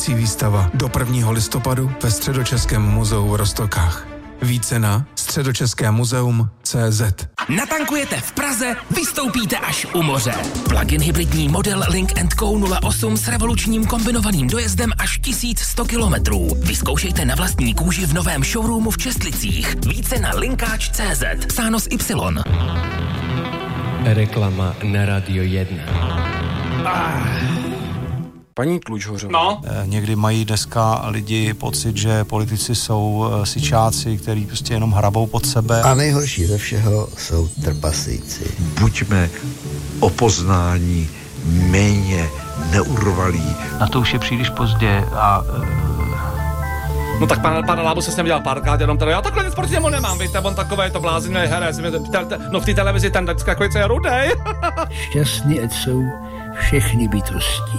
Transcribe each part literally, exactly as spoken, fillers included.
otvírající výstava do prvního listopadu ve Středočeském muzeu v Roztokách. Více na středočeské muzeum tečka cé zet. Natankujete v Praze, vystoupíte až u moře. Plug-in hybridní model Link and Co nula osm s revolučním kombinovaným dojezdem až tisíc sto kilometrů. Vyzkoušejte na vlastní kůži v novém showroomu v Čestlicích. Více na linkáč tečka cé zet. Psáno s Y. Reklama na Radio jedna. Ah. Paní Tlučhořová. No. Někdy mají dneska lidi pocit, že politici jsou syčáci, kteří prostě jenom hrabou pod sebe. A nejhorší ze všeho jsou trpaslíci. Buďme o poznání méně neurvalí. Na to už je příliš pozdě a... No tak pan, pan Lábu se s ním dělal párkrát, jenom teda, já takhle nic proti němu nemám, víte, on takové to blázinný herec, no v té televizi ten vždycky jako je rudej. Šťastný ať jsou všechny bytosti.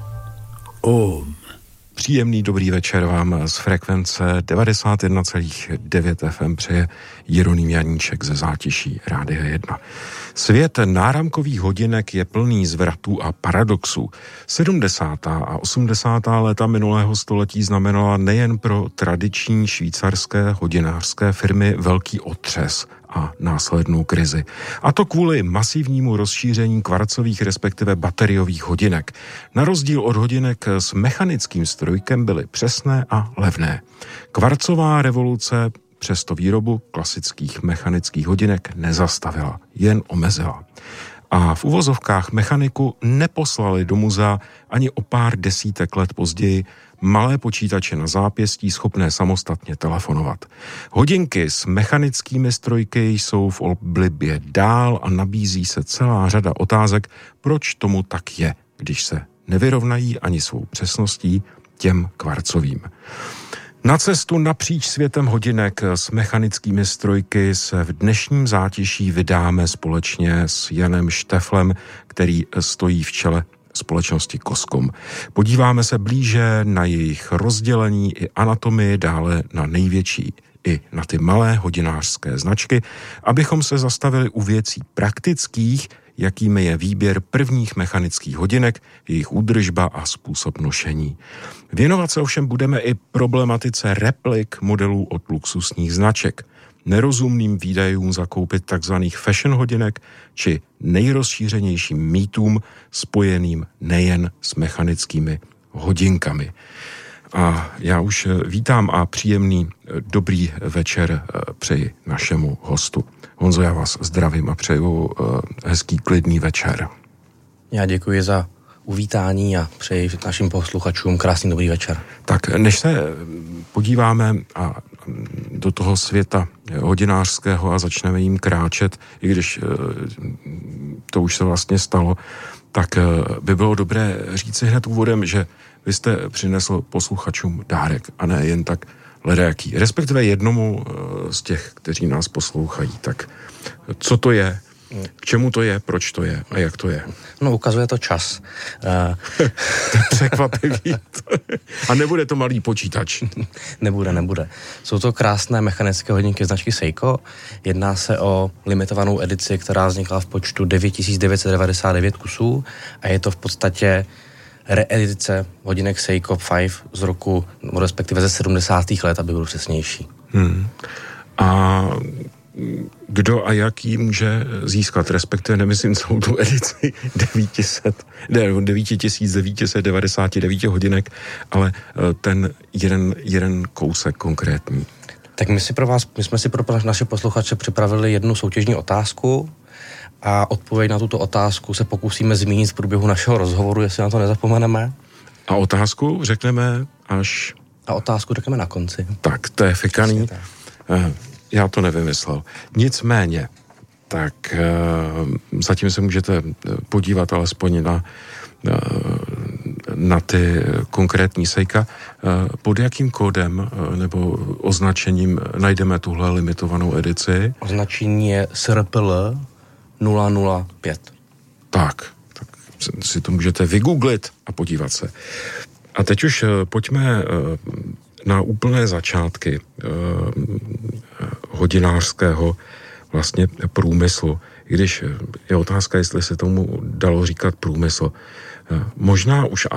Om. Příjemný dobrý večer vám z frekvence devadesát jedna celá devět ef em přeje Jeroným Janíček ze Zátiší Rádia jedna. Svět náramkových hodinek je plný zvratů a paradoxů. sedmdesátá a osmdesátá léta minulého století znamenala nejen pro tradiční švýcarské hodinářské firmy velký otřes a následnou krizi. A to kvůli masivnímu rozšíření kvarcových, respektive bateriových hodinek. Na rozdíl od hodinek s mechanickým strojkem byly přesné a levné. Kvarcová revoluce přesto výrobu klasických mechanických hodinek nezastavila, jen omezila. A v uvozovkách mechaniku neposlali do muzea ani o pár desítek let později malé počítače na zápěstí schopné samostatně telefonovat. Hodinky s mechanickými strojky jsou v oblibě dál a nabízí se celá řada otázek, proč tomu tak je, když se nevyrovnají ani svou přesností těm kvarcovým. Na cestu napříč světem hodinek s mechanickými strojky se v dnešním Zátiší vydáme společně s Janem Šteflem, který stojí v čele společnosti Koskom. Podíváme se blíže na jejich rozdělení i anatomii, dále na největší i na ty malé hodinářské značky, abychom se zastavili u věcí praktických, jakými je výběr prvních mechanických hodinek, jejich údržba a způsob nošení. Věnovat se ovšem budeme i problematice replik modelů od luxusních značek, nerozumným výdajům zakoupit takzvaných fashion hodinek či nejrozšířenějším mýtům spojeným nejen s mechanickými hodinkami. A já už vítám a příjemný dobrý večer přeji našemu hostu. Honzo, já vás zdravím a přeju hezký klidný večer. Já děkuji za uvítání a přeji našim posluchačům krásný dobrý večer. Tak než se podíváme a do toho světa hodinářského a začneme jim kráčet, i když to už se vlastně stalo, tak by bylo dobré říci hned úvodem, že vy jste přinesl posluchačům dárek a ne jen tak ledajaký, respektive jednomu z těch, kteří nás poslouchají. Tak co to je? K čemu to je, proč to je a jak to je? No, ukazuje to čas. To je překvapivý. A nebude to malý počítač. Nebude, nebude. Jsou to krásné mechanické hodinky značky Seiko. Jedná se o limitovanou edici, která vznikla v počtu devět tisíc devět set devadesát devět kusů a je to v podstatě reedice hodinek Seiko pět z roku, respektive ze sedmdesátých let, aby byl přesnější. Hmm. A kdo a jaký může získat, respektive nemyslím celou tu edici devět tisíc devět set devadesát devět hodinek, ale ten jeden, jeden kousek konkrétní. Tak my, si pro vás, my jsme si pro naše posluchače připravili jednu soutěžní otázku a odpověď na tuto otázku se pokusíme zmínit v průběhu našeho rozhovoru, jestli na to nezapomeneme. A otázku řekneme až... A otázku řekneme na konci. Tak, to je fikaný. Já to nevymyslel. Nicméně, tak zatím se můžete podívat alespoň na, na ty konkrétní Seika. Pod jakým kódem nebo označením najdeme tuhle limitovanou edici? Označení je S R P L nula nula pět. Tak, tak si to můžete vygooglit a podívat se. A teď už pojďme na úplné začátky eh, hodinářského vlastně průmyslu. I když je otázka, jestli se tomu dalo říkat průmysl. Eh, možná už ano.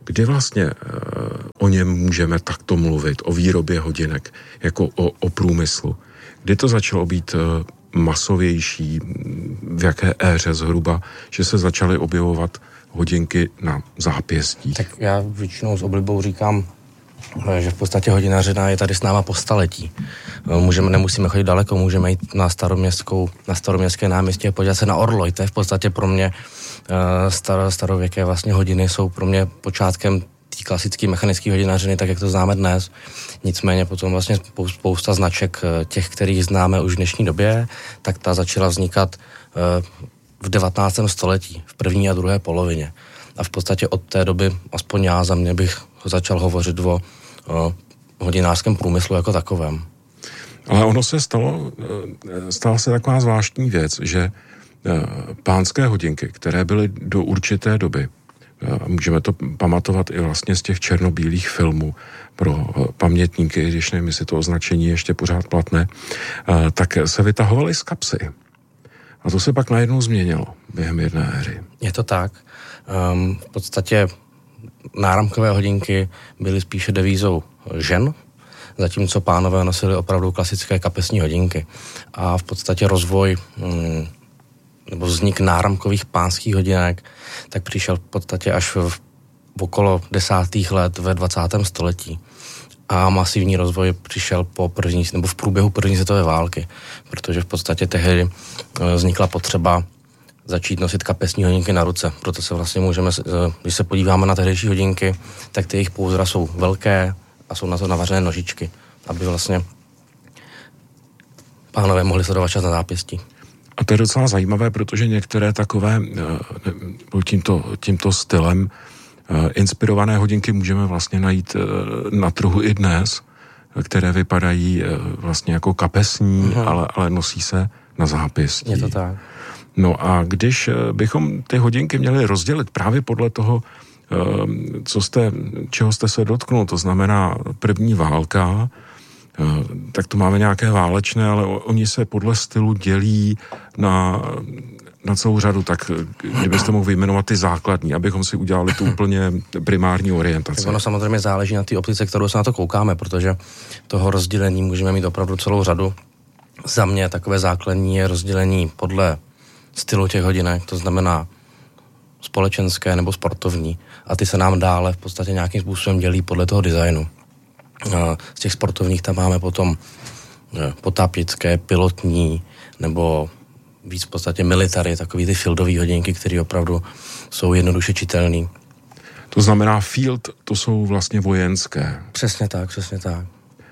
kdy vlastně e, o něm můžeme takto mluvit, o výrobě hodinek, jako o, o průmyslu? Kdy to začalo být e, masovější, v jaké éře zhruba, že se začaly objevovat hodinky na zápěstích? Tak já většinou s oblibou říkám, že v podstatě hodinařina je tady s náma po staletí. Můžeme, nemusíme chodit daleko, můžeme jít na staroměstskou, na staroměstské náměstí a podívat se na orloj. To je v podstatě pro mě star, starověké vlastně hodiny jsou pro mě počátkem té klasické mechanické hodinařiny, tak jak to známe dnes. Nicméně potom vlastně spousta značek těch, kterých známe už v dnešní době, tak ta začala vznikat v devatenáctém století, v první a druhé polovině. A v podstatě od té doby, aspoň já za mě bych začal hovořit o, o hodinářském průmyslu jako takovém. Ale ono se stalo, stala se taková zvláštní věc, že pánské hodinky, které byly do určité doby, můžeme to pamatovat i vlastně z těch černobílých filmů pro pamětníky, když nevím, jestli to označení ještě pořád platné, tak se vytahovaly z kapsy. A to se pak najednou změnilo během jedné éry. Je to tak. Um, v podstatě náramkové hodinky byly spíše devízou žen, zatímco pánové nosili opravdu klasické kapesní hodinky. A v podstatě rozvoj um, nebo vznik náramkových pánských hodinek tak přišel v podstatě až v, v okolo desátých let ve dvacátém století. A masivní rozvoj přišel po první, nebo v průběhu první světové války, protože v podstatě tehdy vznikla potřeba začít nosit kapesní hodinky na ruce. Proto se vlastně můžeme, když se podíváme na tehdejší hodinky, tak ty jejich pouzdra jsou velké a jsou na to navařené nožičky, aby vlastně pánové mohli sledovat čas na zápěstí. A to je docela zajímavé, protože některé takové tímto, tímto stylem inspirované hodinky můžeme vlastně najít na trhu i dnes, které vypadají vlastně jako kapesní, uh-huh. ale, ale nosí se na zápěstí. Je to tak. No a když bychom ty hodinky měli rozdělit právě podle toho, co jste, čeho jste se dotknul, to znamená první válka, tak tu máme nějaké válečné, ale oni se podle stylu dělí na, na celou řadu, tak kdybyste mohl vyjmenovat ty základní, abychom si udělali tu úplně primární orientaci. Tak ono samozřejmě záleží na té optice, kterou se na to koukáme, protože toho rozdělení můžeme mít opravdu celou řadu. Za mě takové základní je rozdělení podle stylu těch hodinek, to znamená společenské nebo sportovní. A ty se nám dále v podstatě nějakým způsobem dělí podle toho designu. Z těch sportovních tam máme potom potápěcké, pilotní nebo víc v podstatě military, takový ty fieldové hodinky, které opravdu jsou jednoduše čitelný. To znamená field, to jsou vlastně vojenské. Přesně tak, přesně tak.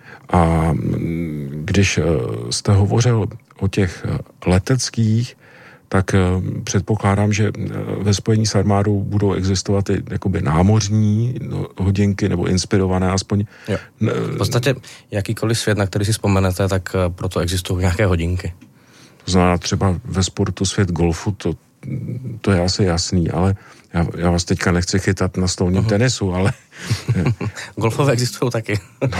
A když jste hovořil o těch leteckých, tak předpokládám, že ve spojení s armádou budou existovat i jakoby námořní hodinky, nebo inspirované aspoň. Jo. V podstatě jakýkoliv svět, na který si vzpomenete, tak proto existují nějaké hodinky. To znamená třeba ve sportu svět golfu, to, to je asi jasný, ale já, já vás teďka nechci chytat na stolním uh-huh. tenisu, ale... Golfové existují taky. No,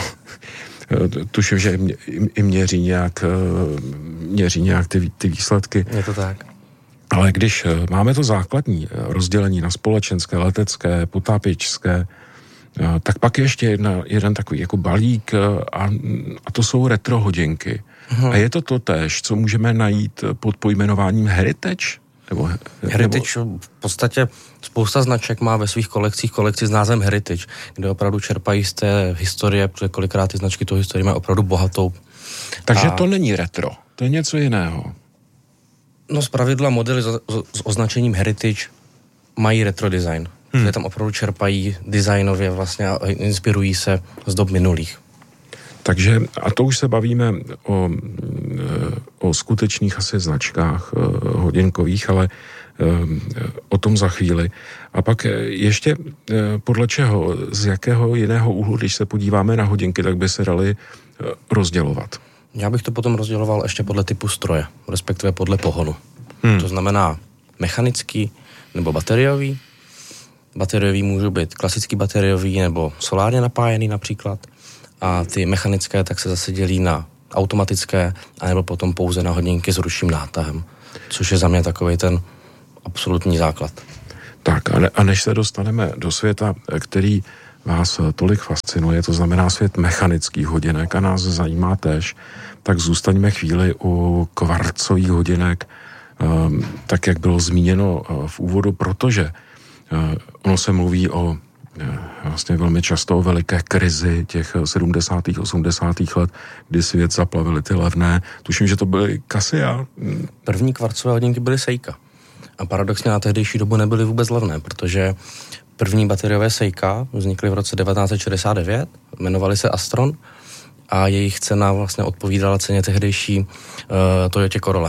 tuším, že i měří nějak, měří nějak ty, ty výsledky. Je to tak. Ale když máme to základní rozdělení na společenské, letecké, potápěčské, tak pak je ještě jedna, jeden takový jako balík a, a to jsou retro hodinky. Aha. A je to to též, co můžeme najít pod pojmenováním Heritage? Nebo, Heritage nebo... v podstatě spousta značek má ve svých kolekcích kolekci s názvem Heritage, kde opravdu čerpají z té historie, protože kolikrát ty značky tu historii mají opravdu bohatou. Takže a... to není retro, to je něco jiného. No zpravidla modely s, s označením Heritage mají retro design. Hmm. Tam opravdu čerpají designově vlastně a inspirují se z dob minulých. Takže, a to už se bavíme o, o skutečných asi značkách hodinkových, ale o tom za chvíli. A pak ještě podle čeho, z jakého jiného úhlu, když se podíváme na hodinky, tak by se daly rozdělovat? Já bych to potom rozděloval ještě podle typu stroje, respektive podle pohonu. Hmm. To znamená mechanický nebo bateriový. Bateriový můžou být klasický bateriový nebo solárně napájený například. A ty mechanické tak se zase dělí na automatické anebo potom pouze na hodinky s ručním nátahem. Což je za mě takovej ten absolutní základ. Tak a, ne, a než se dostaneme do světa, který vás tolik fascinuje, to znamená svět mechanických hodinek a nás zajímá též, tak zůstaňme chvíli u kvarcových hodinek, um, tak jak bylo zmíněno uh, v úvodu, protože uh, ono se mluví o uh, vlastně velmi často o veliké krizi těch sedmdesátých osmdesátých let, kdy svět zaplavily ty levné. Tuším, že to byly Casio. První kvarcové hodinky byly Seika. A paradoxně na tehdejší dobu nebyly vůbec levné, protože první bateriové Seika vznikly v roce devatenáct set šedesát devět, jmenovaly se Astron a jejich cena vlastně odpovídala ceně tehdejší uh, Toyota Corolla.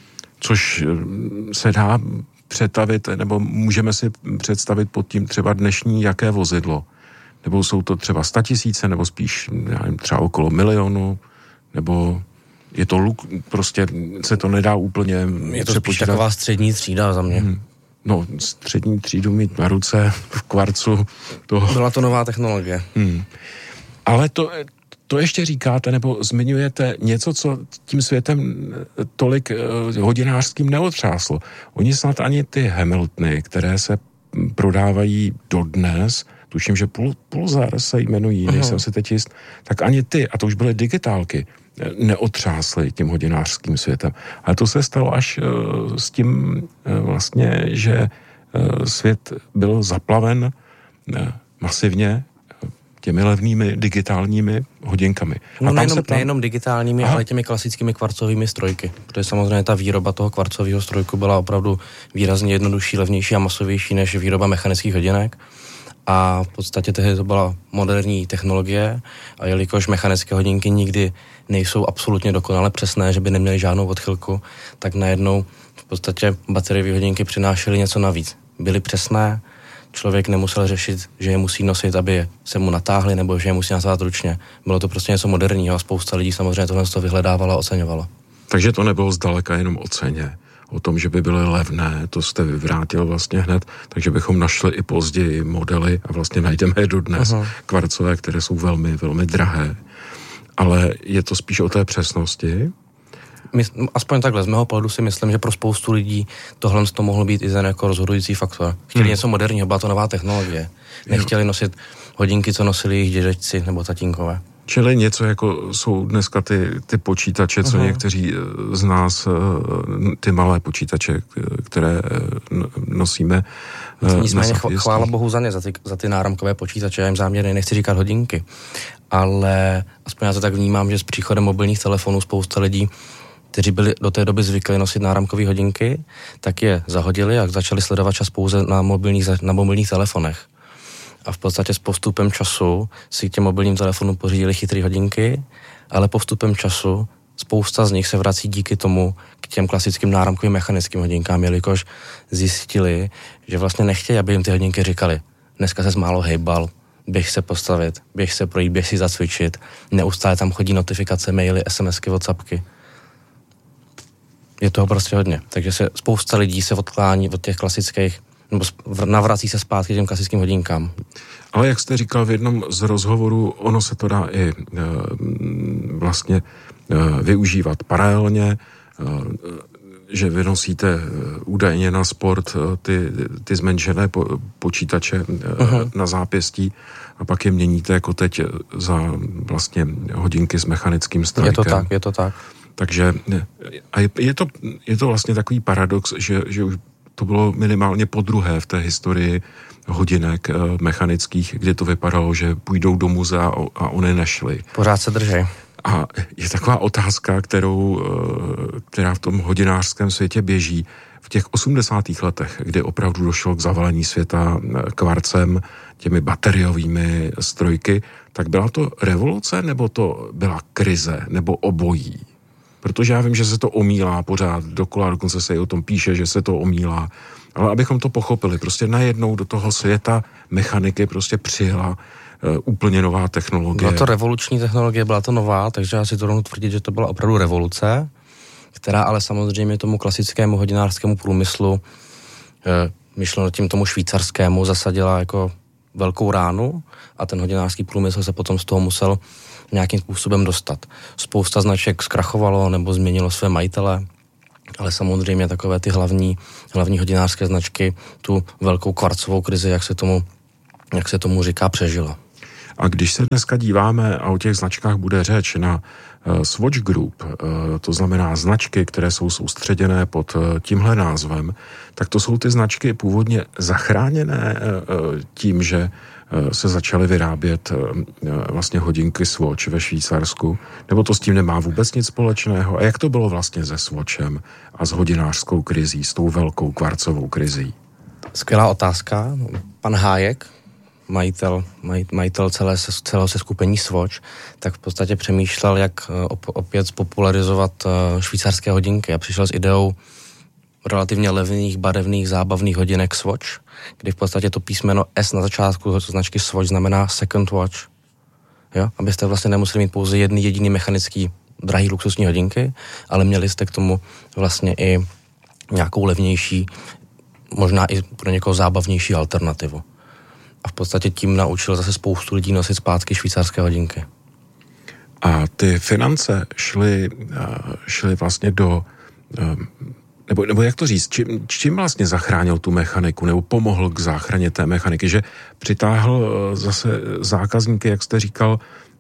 Což se dá přetavit, nebo můžeme si představit pod tím třeba dnešní jaké vozidlo. Nebo jsou to třeba statisíce, nebo spíš já nevím, třeba okolo milionu, nebo je to luk, prostě se to nedá úplně je to spíš taková střední třída za mě. Hmm. No, střední třídu mít na ruce v kvarcu. To... Byla to nová technologie. Hmm. Ale to, to ještě říkáte, nebo zmiňujete něco, co tím světem tolik uh, hodinářským neotřáslo. Oni snad ani ty Hamiltony, které se prodávají dodnes, tuším, že Pul- Pulsar se jmenují, uh-huh. nejsem si teď jist, tak ani ty, a to už byly digitálky, neotřásly tím hodinářským světem. Ale to se stalo až uh, s tím uh, vlastně, že uh, svět byl zaplaven uh, masivně těmi levnými digitálními hodinkami. No, a tam nejenom, se tam... nejenom digitálními, Aha. ale těmi klasickými kvarcovými strojky. Protože samozřejmě ta výroba toho kvarcového strojku byla opravdu výrazně jednodušší, levnější a masovější než výroba mechanických hodinek. A v podstatě tehdy to byla moderní technologie a jelikož mechanické hodinky nikdy nejsou absolutně dokonale přesné, že by neměly žádnou odchylku, tak najednou v podstatě bateriové hodinky přinášely něco navíc. Byly přesné, člověk nemusel řešit, že je musí nosit, aby se mu natáhly, nebo že je musí natáhat ručně. Bylo to prostě něco moderního a spousta lidí samozřejmě tohle to vyhledávalo a oceňovalo. Takže to nebylo zdaleka jenom o ceně. O tom, že by byly levné, to jste vyvrátil vlastně hned, takže bychom našli i později modely a vlastně najdeme je dodnes, uh-huh. kvarcové, které jsou velmi, velmi drahé. Ale je to spíš o té přesnosti? My, aspoň takhle, z mého pohledu si myslím, že pro spoustu lidí tohle to mohlo být i ten jako rozhodující faktor. Chtěli hmm. něco moderního, byla to nová technologie. Nechtěli nosit hodinky, co nosili jejich dědečci nebo tatínkové. Čili něco jako jsou dneska ty, ty počítače, co uh-huh. někteří z nás, ty malé počítače, které nosíme. Nicméně chvála bohu za ně, za ty, za ty náramkové počítače, já jim záměrně nechci říkat hodinky, ale aspoň já to tak vnímám, že s příchodem mobilních telefonů spousta lidí, kteří byli do té doby zvyklí nosit náramkové hodinky, tak je zahodili a začali sledovat čas pouze na mobilních, na mobilních telefonech. A v podstatě s postupem času si k těm mobilním telefonům pořídili chytré hodinky, ale postupem času spousta z nich se vrací díky tomu k těm klasickým náramkovým mechanickým hodinkám, jelikož zjistili, že vlastně nechtějí, aby jim ty hodinky říkali, dneska ses málo hejbal, běž se postavit, běž se projít, běž si zacvičit, neustále tam chodí notifikace, maily, SMSky, WhatsAppky. Je toho prostě hodně. Takže se spousta lidí se odklání od těch klasických, nebo navrací se zpátky těm klasickým hodinkám. Ale jak jste říkal v jednom z rozhovorů, ono se to dá i e, vlastně e, využívat paralelně, e, že vy nosíte údajně na sport ty, ty zmenšené po, počítače uh-huh. na zápěstí a pak je měníte jako teď za vlastně hodinky s mechanickým strojkem. Je to tak, je to tak. Takže a je, je, to, je to vlastně takový paradox, že, že už to bylo minimálně podruhé v té historii hodinek e, mechanických, kdy to vypadalo, že půjdou do muzea a, a oni nešli. Pořád se držej. A je taková otázka, kterou, která v tom hodinářském světě běží. V těch osmdesátých letech, kdy opravdu došlo k zavalení světa kvarcem, těmi bateriovými strojky, tak byla to revoluce, nebo to byla krize, nebo obojí? Protože já vím, že se to omílá pořád dokola, dokonce se i o tom píše, že se to omílá. Ale abychom to pochopili, prostě najednou do toho světa mechaniky prostě přijela úplně nová technologie. Byla to revoluční technologie, byla to nová, takže já si to rovnou tvrdit, že to byla opravdu revoluce, která ale samozřejmě tomu klasickému hodinářskému průmyslu, myšleno tím tomu švýcarskému, zasadila jako velkou ránu a ten hodinářský průmysl se potom z toho musel nějakým způsobem dostat. Spousta značek zkrachovalo nebo změnilo své majitele ale samozřejmě takové ty hlavní, hlavní hodinářské značky tu velkou kvarcovou krizi, jak se tomu, jak se tomu říká, přežila. A když se dneska díváme, a o těch značkách bude řeč, na uh, Swatch Group, uh, to znamená značky, které jsou soustředěné pod uh, tímhle názvem, tak to jsou ty značky původně zachráněné uh, tím, že uh, se začaly vyrábět uh, vlastně hodinky Swatch ve Švýcarsku, nebo to s tím nemá vůbec nic společného? A jak to bylo vlastně se Swatchem a s hodinářskou krizí, s tou velkou kvarcovou krizí? Skvělá otázka. Pan Hájek, majitel, maj, majitel celé, celého seskupení Swatch, tak v podstatě přemýšlel, jak op, opět popularizovat švýcarské hodinky a přišel s ideou relativně levných, barevných, zábavných hodinek Swatch, kdy v podstatě to písmeno S na začátku značky Swatch znamená second watch. Jo? Abyste vlastně nemuseli mít pouze jedný jediný mechanický drahý luxusní hodinky, ale měli jste k tomu vlastně i nějakou levnější, možná i pro někoho zábavnější alternativu. A v podstatě tím naučil zase spoustu lidí nosit zpátky švýcarské hodinky. A ty finance šly, šly vlastně do, nebo, nebo jak to říct, čím, čím vlastně zachránil tu mechaniku, nebo pomohl k záchraně té mechaniky, že přitáhl zase zákazníky, jak jste říkal,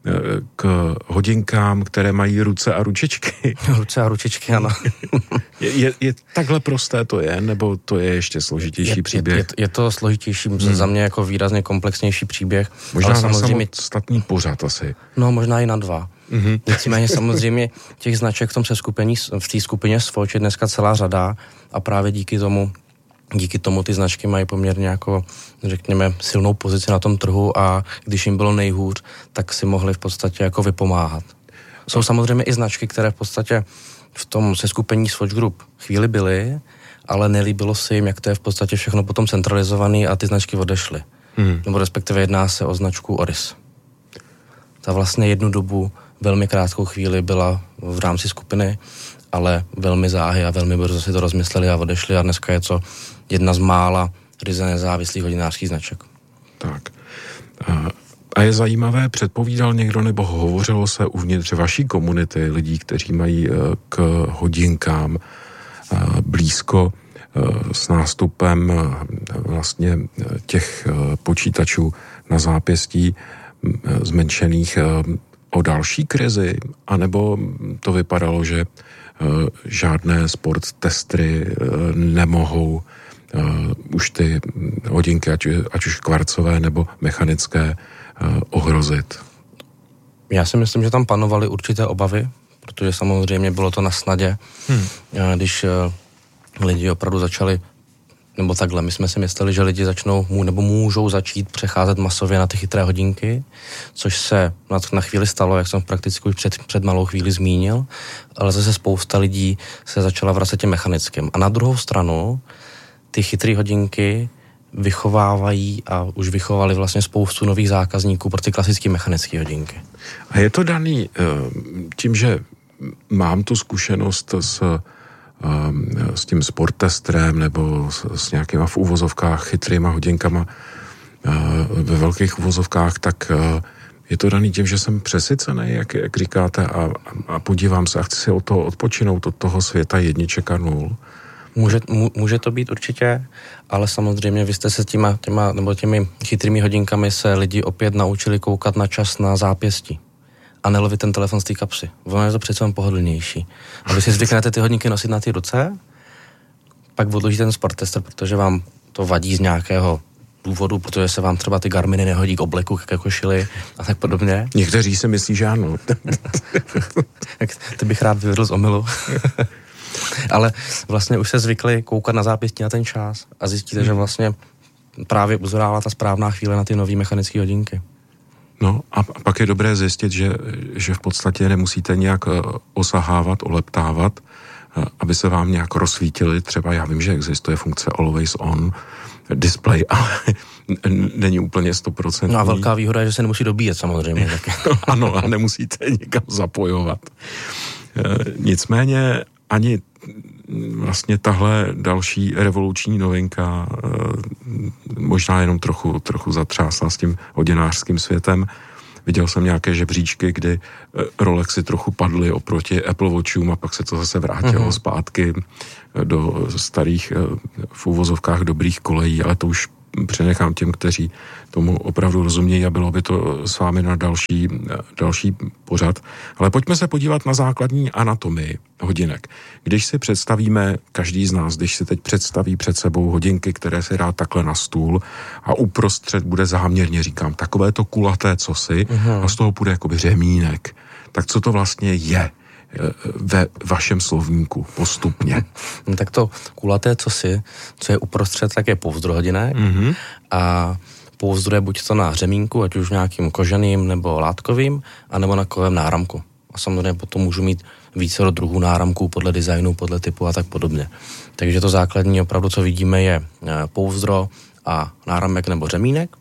k hodinkám, které mají ruce a ručičky. Ruce a ručičky, ano. je, je, je takhle prosté to je, nebo to je ještě složitější je, příběh? Je, je, je to složitější, hmm. za mě jako výrazně komplexnější příběh. Možná ale samozřejmě na samostatný pořad asi. No, možná i na dva. Mm-hmm. Nicméně samozřejmě těch značek v tom seskupení, v té skupině Swatch je dneska celá řada a právě díky tomu Díky tomu ty značky mají poměrně jako, řekněme, silnou pozici na tom trhu a když jim bylo nejhůř, tak si mohli v podstatě jako vypomáhat. Jsou samozřejmě i značky, které v podstatě v tom seskupení Swatch Group chvíli byly, ale nelíbilo se jim, jak to je v podstatě všechno potom centralizovaný a ty značky odešly. Hmm. Nebo respektive jedná se o značku Oris. Ta vlastně jednu dobu, velmi krátkou chvíli byla v rámci skupiny, ale velmi záhy a velmi brzo si to rozmysleli a odešli a dneska je to jedna z mála ryze nezávislých hodinářských značek. Tak. A je zajímavé, předpovídal někdo nebo hovořilo se uvnitř vaší komunity lidí, kteří mají k hodinkám blízko s nástupem vlastně těch počítačů na zápěstí zmenšených o další krizi, anebo to vypadalo, že žádné sport testry nemohou už ty hodinky, ať, ať už kvarcové nebo mechanické, ohrozit? Já si myslím, že tam panovaly určité obavy, protože samozřejmě bylo to na snadě, hmm. když lidi opravdu začali, nebo takhle, my jsme si mysleli, že lidi začnou, nebo můžou začít přecházet masově na ty chytré hodinky, což se na, na chvíli stalo, jak jsem prakticky už před, před malou chvíli zmínil, ale zase spousta lidí se začala vracet těm mechanickým. A na druhou stranu ty chytré hodinky vychovávají a už vychovali vlastně spoustu nových zákazníků pro ty klasické mechanické hodinky. A je to daný tím, že mám tu zkušenost s, s tím sporttestrem nebo s, s nějakýma v uvozovkách chytrýma hodinkama ve velkých uvozovkách, tak je to daný tím, že jsem přesycený, jak, jak říkáte, a, a podívám se a chci si od toho odpočinout, od toho světa jedniček a nul. Může, může to být určitě, ale samozřejmě vy jste se těma, těma, nebo těmi chytrými hodinkami se lidi opět naučili koukat na čas na zápěstí a nelovit ten telefon z té kapsy. Ono je to přece pohodlnější. A vy si zvyknete ty hodinky nosit na ty ruce, pak odložíte ten sporttester, protože vám to vadí z nějakého důvodu, protože se vám třeba ty Garminy nehodí k obleku, ke košili a tak podobně. Někteří si myslí, že ano. Ty bych rád vyvedl z omylu. Ale vlastně už se zvykli koukat na zápěstí na ten čas a zjistíte, hmm. že vlastně právě uzrála ta správná chvíle na ty nový mechanické hodinky. No a pak je dobré zjistit, že, že v podstatě nemusíte nějak osahávat, oleptávat, aby se vám nějak rozsvítili. Třeba já vím, že existuje funkce Always On display, ale není úplně stoprocentní. No a velká výhoda je, že se nemusí dobíjet samozřejmě. Ano, a nemusíte nikam zapojovat. Nicméně ani vlastně tahle další revoluční novinka možná jenom trochu, trochu zatřásla s tím hodinářským světem. Viděl jsem nějaké žebříčky, kdy Rolexy trochu padly oproti Apple Watchům a pak se to zase vrátilo mm-hmm. zpátky do starých v uvozovkách dobrých kolejí, ale to už přenechám těm, kteří tomu opravdu rozumějí a bylo by to s vámi na další, další pořad. Ale pojďme se podívat na základní anatomii hodinek. Když si představíme, každý z nás, když si teď představí před sebou hodinky, které si dá takhle na stůl a uprostřed bude záměrně, říkám, takové to kulaté cosi uh-huh. a z toho půjde jakoby řemínek. Tak co to vlastně je ve vašem slovníku postupně? No, tak to kulaté cosi, co je uprostřed, tak je pouzdro hodinek mm-hmm. a pouzdro je buď to na řemínku, ať už nějakým koženým nebo látkovým, anebo na kovém náramku. A samozřejmě potom můžu mít více druhů náramků podle designu, podle typu a tak podobně. Takže to základní opravdu, co vidíme, je pouzdro a náramek nebo řemínek.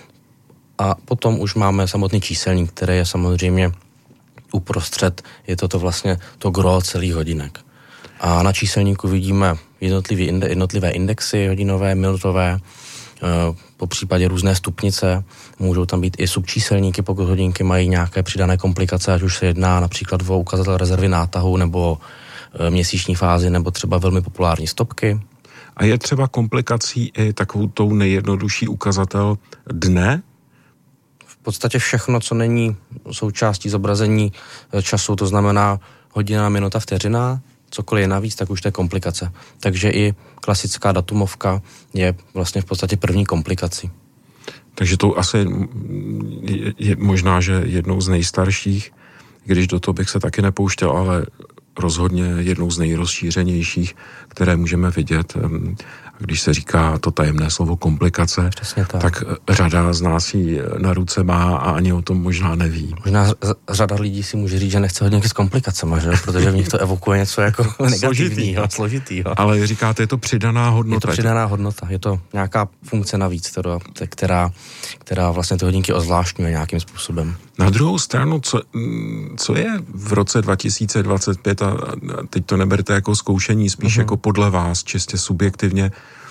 A potom už máme samotný číselník, který je samozřejmě uprostřed, je to, to vlastně to gro celých hodinek. A na číselníku vidíme jednotlivé, jednotlivé indexy hodinové, minutové, po případě různé stupnice. Můžou tam být i subčíselníky, pokud hodinky mají nějaké přidané komplikace, ať už se jedná například o ukazatel rezervy nátahu nebo měsíční fázi, nebo třeba velmi populární stopky. A je třeba komplikací i takovou tou nejjednodušší ukazatel dne? V podstatě všechno, co není součástí zobrazení času, to znamená hodina, minuta, vteřina, cokoliv je navíc, tak už to je komplikace. Takže i klasická datumovka je vlastně v podstatě první komplikací. Takže to asi je, je možná, že jednou z nejstarších, když do toho bych se taky nepouštěl, ale rozhodně jednou z nejrozšířenějších, které můžeme vidět. Když se říká to tajemné slovo komplikace, tak. tak řada z nás ji na ruce má a ani o tom možná neví. Možná řada lidí si může říct, že nechce hodinky s komplikacemi, že? Protože v nich to evokuje něco jako negativního, složitýho. Ale říkáte, je to přidaná hodnota. Je to přidaná hodnota, je to nějaká funkce navíc, která, která, která vlastně ty hodinky ozvláštňuje nějakým způsobem. Na druhou stranu, co, co je v roce dva tisíce dvacet pět, a teď to neberte jako zkoušení, spíš uh-huh. jako podle vás, čistě subjektivně,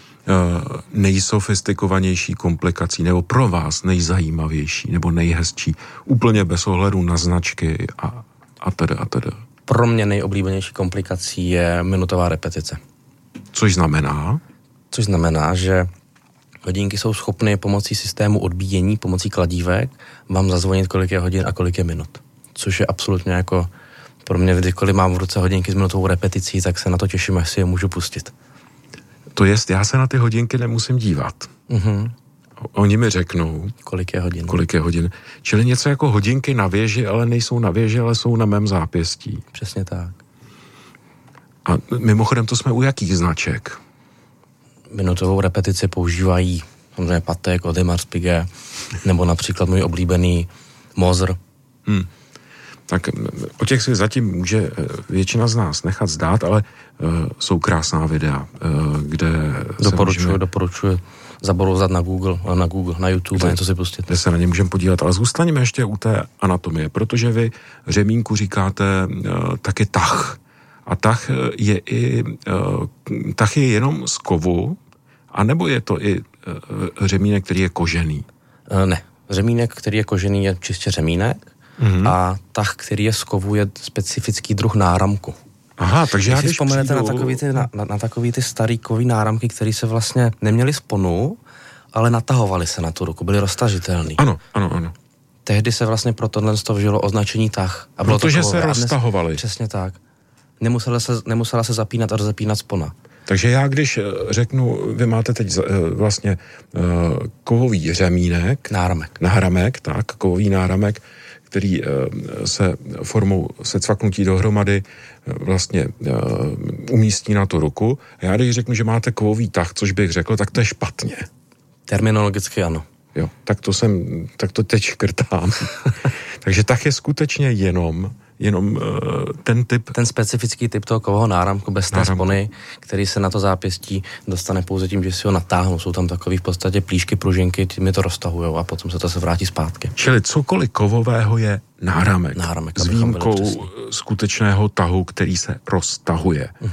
nejsofistikovanější komplikací, nebo pro vás nejzajímavější, nebo nejhezčí, úplně bez ohledu na značky a, a teda a teda. Pro mě nejoblíbenější komplikací je minutová repetice. Což znamená? Což znamená, že hodinky jsou schopny pomocí systému odbíjení, pomocí kladívek, vám zazvonit, kolik je hodin a kolik je minut. Což je absolutně jako pro mě, kdykoliv mám v ruce hodinky s minutovou repeticí, tak se na to těším, až si je můžu pustit. To jest, já se na ty hodinky nemusím dívat. Mm-hmm. Oni mi řeknou, kolik je hodin. Kolik je hodin. Čili něco jako hodinky na věži, ale nejsou na věži, ale jsou na mém zápěstí. Přesně tak. A mimochodem, to jsme u jakých značek? Minutovou repetici používají samozřejmě Patek, Audemars Piguet, nebo například můj oblíbený Moser. Hmm. Tak o těch si zatím může většina z nás nechat zdát, ale uh, jsou krásná videa, uh, kde doporučuji, můžeme... doporučuji zaborovzat na Google, na Google, na YouTube, kde, a něco si pustit. Kde se na ně můžeme podívat, ale zůstaňme ještě u té anatomie, protože vy řemínku říkáte uh, taky tah. A tah je i uh, tah je jenom z kovu, anebo je to i uh, řemínek, který je kožený? Uh, ne, řemínek, který je kožený, je čistě řemínek. Mm-hmm. A tah, který je z kovu, je specifický druh náramku. Aha, takže já když vzpomenete přijdu... na takový ty, na, na takový ty starý kový náramky, které se vlastně neměly sponu, ale natahovaly se na tu ruku, byly roztažitelný. Ano, ano, ano. Tehdy se vlastně pro tohle vžilo označení tah. A bylo protože to se roztahovaly. Přesně tak. Nemusela se, nemusela se zapínat a rozepínat spona. Takže já když řeknu, vy máte teď vlastně kovový řemínek. Náramek. Náramek, tak, kovový náramek, který se formou secvaknutí dohromady vlastně umístí na tu ruku. A já když řeknu, že máte kovový tah, což bych řekl, tak to je špatně. Terminologicky ano. Jo, tak to jsem, tak to teď škrtám. Takže tah je skutečně jenom jenom uh, ten typ... Ten specifický typ toho kovového náramku bez té spony, který se na to zápěstí dostane pouze tím, že si ho natáhnou. Jsou tam takový v podstatě plíšky, pružinky, tím to roztahujou a potom se to se vrátí zpátky. Čili cokoliv kovového je náramek. Náramek, s výjimkou skutečného tahu, který se roztahuje. Uh-huh.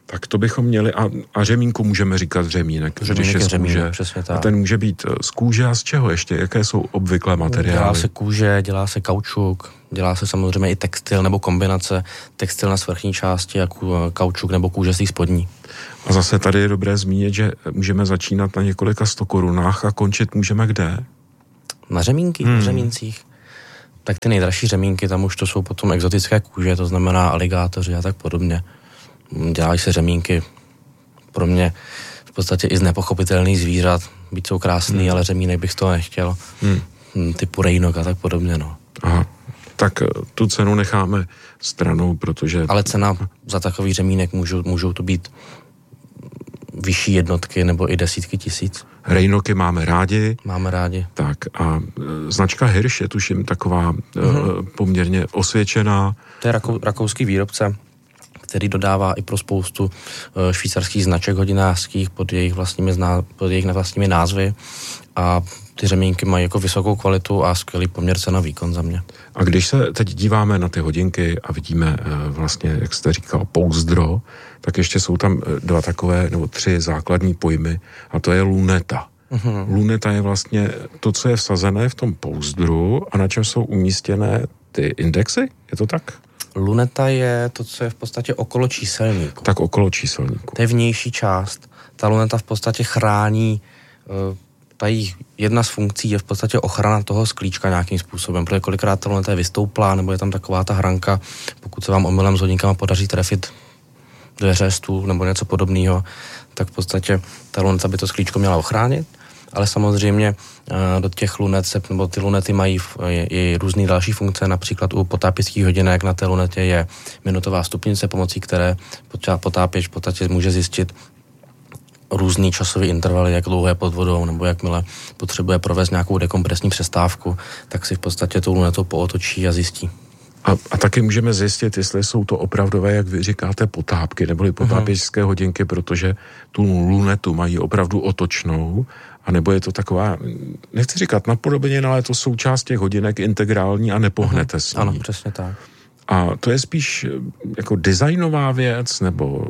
Tak to bychom měli, a, a řemínku můžeme říkat řemínek, řemínek když je z řemínek, kůže. přesně tak. A ten může být z kůže a z čeho ještě? Jaké jsou obvyklé materiály? Dělá se kůže, dělá se kaučuk, dělá se samozřejmě i textil nebo kombinace textil na svrchní části a kaučuk nebo kůže z té spodní. A zase tady je dobré zmínit, že můžeme začínat na několika sto korunách a končit můžeme kde? Na řemínky, hmm. na řemíncích. Tak ty nejdražší řemínky, tam už to jsou potom exotické kůže, to znamená aligátoři a tak podobně. Dělají se řemínky pro mě v podstatě i z nepochopitelných zvířat. Byť jsou krásný, hmm. ale řemínek bych z toho nechtěl. Hmm. Typu rejnok a tak podobně, no. Aha, tak tu cenu necháme stranou, protože... Ale cena za takový řemínek můžou, můžou to být vyšší jednotky nebo i desítky tisíc. Rejnoky máme rádi. Máme rádi. Tak a značka Hirsch je tuším taková mm-hmm. poměrně osvědčená. To je rakou, rakouský výrobce, který dodává i pro spoustu švýcarských značek hodinářských pod jejich vlastními, zná, pod jejich vlastními názvy a ty řemínky mají jako vysokou kvalitu a skvělý poměr cena výkon za mě. A když se teď díváme na ty hodinky a vidíme vlastně, jak jste říkal, pouzdro, tak ještě jsou tam dva takové, nebo tři základní pojmy a to je luneta. Mm-hmm. Luneta je vlastně to, co je vsazené v tom pouzdru a na čem jsou umístěné ty indexy, je to tak? Luneta je to, co je v podstatě okolo číselníku. Tak okolo číselníku. To je vnější část. Ta luneta v podstatě chrání, ta jejich jedna z funkcí je v podstatě ochrana toho sklíčka nějakým způsobem, protože kolikrát ta luneta je vystouplá, nebo je tam taková ta hranka, pokud se vám omylem s hodinkama podaří trefit dveře, stůl nebo něco podobného, tak v podstatě ta luneta by to sklíčko měla ochránit. Ale samozřejmě do těch lunet se, nebo ty lunety mají i různé další funkce, například u potápěčských hodinek na té lunetě je minutová stupnice, pomocí které potápěč v podstatě může zjistit různý časový intervaly, jak dlouho je pod vodou, nebo jakmile potřebuje provést nějakou dekompresní přestávku, tak si v podstatě tou lunetou pootočí a zjistí. A, a taky můžeme zjistit, jestli jsou to opravdové, jak vy říkáte, potápky, neboli potápěčské uh-huh. hodinky, protože tu lunetu mají opravdu otočnou, anebo je to taková, nechci říkat napodobeněná, ale to součást těch hodinek integrální a nepohnete uh-huh. s ní. Ano, přesně tak. A to je spíš jako designová věc, nebo...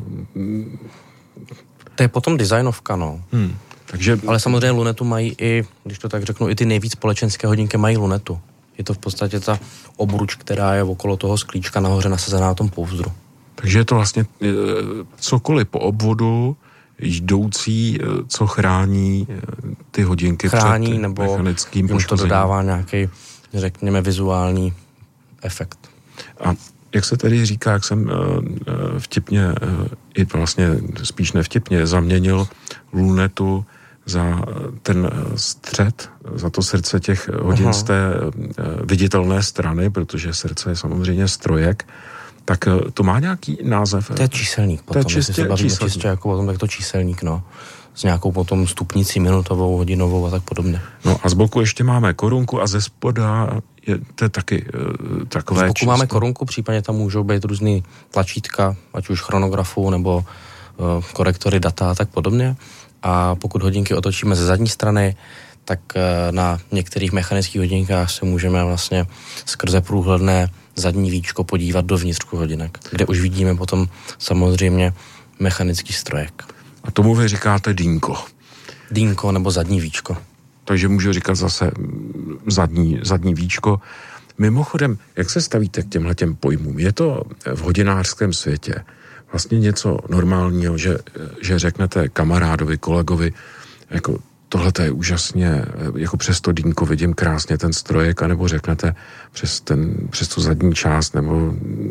To je potom designovka, no. Hmm. Takže... Ale samozřejmě lunetu mají i, když to tak řeknu, i ty nejvíc společenské hodinky mají lunetu. Je to v podstatě ta obruč, která je okolo toho sklíčka nahoře nasazená na tom pouzdru. Takže je to vlastně cokoliv po obvodu jdoucí, co chrání ty hodinky chrání, před nebo mechanickým poškozením. Chrání to dodává nějaký, řekněme, vizuální efekt. A jak se tedy říká, jak jsem vtipně, i vlastně spíš nevtipně, zaměnil lunetu za ten střed, za to srdce těch hodin z té viditelné strany, protože srdce je samozřejmě strojek, tak to má nějaký název? To je číselník potom, to je čistě, jestli se bavíme číselník. čistě jako potom, tak to číselník, no. S nějakou potom stupnicí minutovou, hodinovou a tak podobně. No a z boku ještě máme korunku a ze spoda je to je taky uh, takové Z boku číslo. máme korunku, případně tam můžou být různý tlačítka, ať už chronografu nebo uh, korektory data a tak podobně. A pokud hodinky otočíme ze zadní strany, tak uh, na některých mechanických hodinkách se můžeme vlastně skrze průhledné zadní víčko podívat do vnitřku hodinek, kde už vidíme potom samozřejmě mechanický strojek. A tomu vy říkáte dýnko. Dýnko nebo zadní víčko. Takže můžu říkat zase zadní, zadní víčko. Mimochodem, jak se stavíte k těmhletěm pojmům? Je to v hodinářském světě vlastně něco normálního, že, že řeknete kamarádovi, kolegovi, jako tohle je úžasně, jako přes to dýnko vidím krásně ten strojek, anebo řeknete přes, ten, přes tu zadní část, nebo...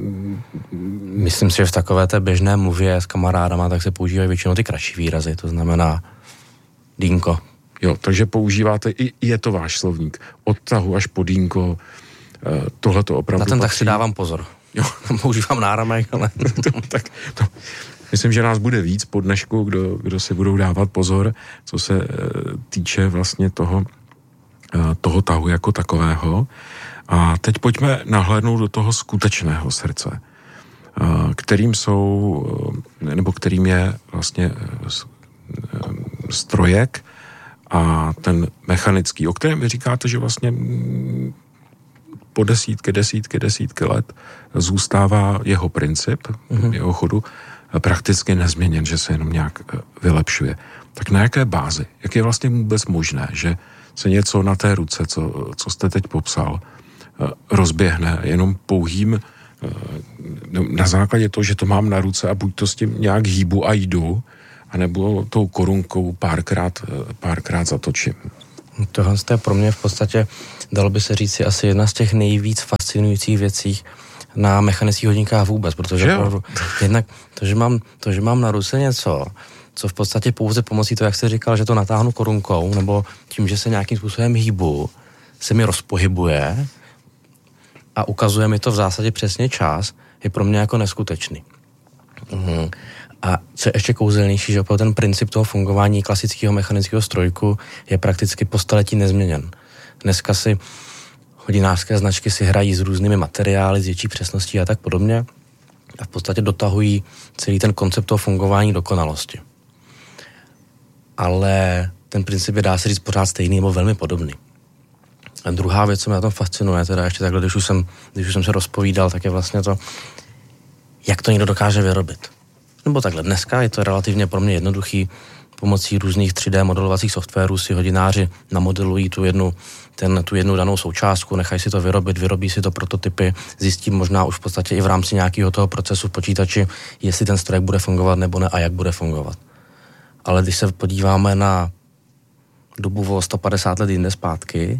Myslím si, že v takové té běžné mluvě s kamarádama tak se používají většinou ty kratší výrazy, to znamená dýnko. Jo, takže používáte, i je to váš slovník, od tahu až po dýnko, tohle to opravdu na ten patří. Tak si dávám pozor. Jo. Používám náramek, ale... to, tak, to, myslím, že nás bude víc po dnešku, kdo, kdo si budou dávat pozor, co se týče vlastně toho, toho tahu jako takového. A teď pojďme nahlédnout do toho skutečného srdce, kterým jsou, nebo kterým je vlastně strojek a ten mechanický, o kterém vy říkáte, že vlastně po desítky, desítky, desítky let zůstává jeho princip, mm-hmm. jeho chodu prakticky nezměněn, že se jenom nějak vylepšuje. Tak na jaké bázi? Jak je vlastně vůbec možné, že se něco na té ruce, co, co jste teď popsal, rozběhne jenom pouhým na základě toho, že to mám na ruce a buď to s tím nějak hýbu a jdu, anebo tou korunkou párkrát, párkrát zatočím. Tohle je pro mě v podstatě, dalo by se říct, asi jedna z těch nejvíc fascinujících věcí na mechanických hodinkách vůbec, protože opravdu, jednak to že, mám, to, že mám na ruce něco, co v podstatě pouze pomocí toho, jak jste říkal, že to natáhnu korunkou, nebo tím, že se nějakým způsobem hýbu, se mi rozpohybuje a ukazuje mi to v zásadě přesně čas, je pro mě jako neskutečný. Mhm. A co je ještě kouzelnější, že opravdu ten princip toho fungování klasického mechanického strojku je prakticky po staletí nezměněn. Dneska si hodinářské značky si hrají s různými materiály, s větší přesností a tak podobně a v podstatě dotahují celý ten koncept toho fungování dokonalosti. Ale ten princip je, dá se říct, pořád stejný nebo velmi podobný. A druhá věc, co mě na tom fascinuje, teda ještě takhle, když už jsem, když už jsem se rozpovídal, tak je vlastně to, jak to někdo dokáže vyrobit. Nebo takhle, dneska je to relativně pro mě jednoduchý, pomocí různých tři dé modelovacích softwarů si hodináři namodelují tu jednu, ten, tu jednu danou součástku, nechají si to vyrobit, vyrobí si to prototypy, zjistí možná už v podstatě i v rámci nějakého toho procesu v počítači, jestli ten strojek bude fungovat nebo ne a jak bude fungovat. Ale když se podíváme na dobu o sto padesát let jinde zpátky,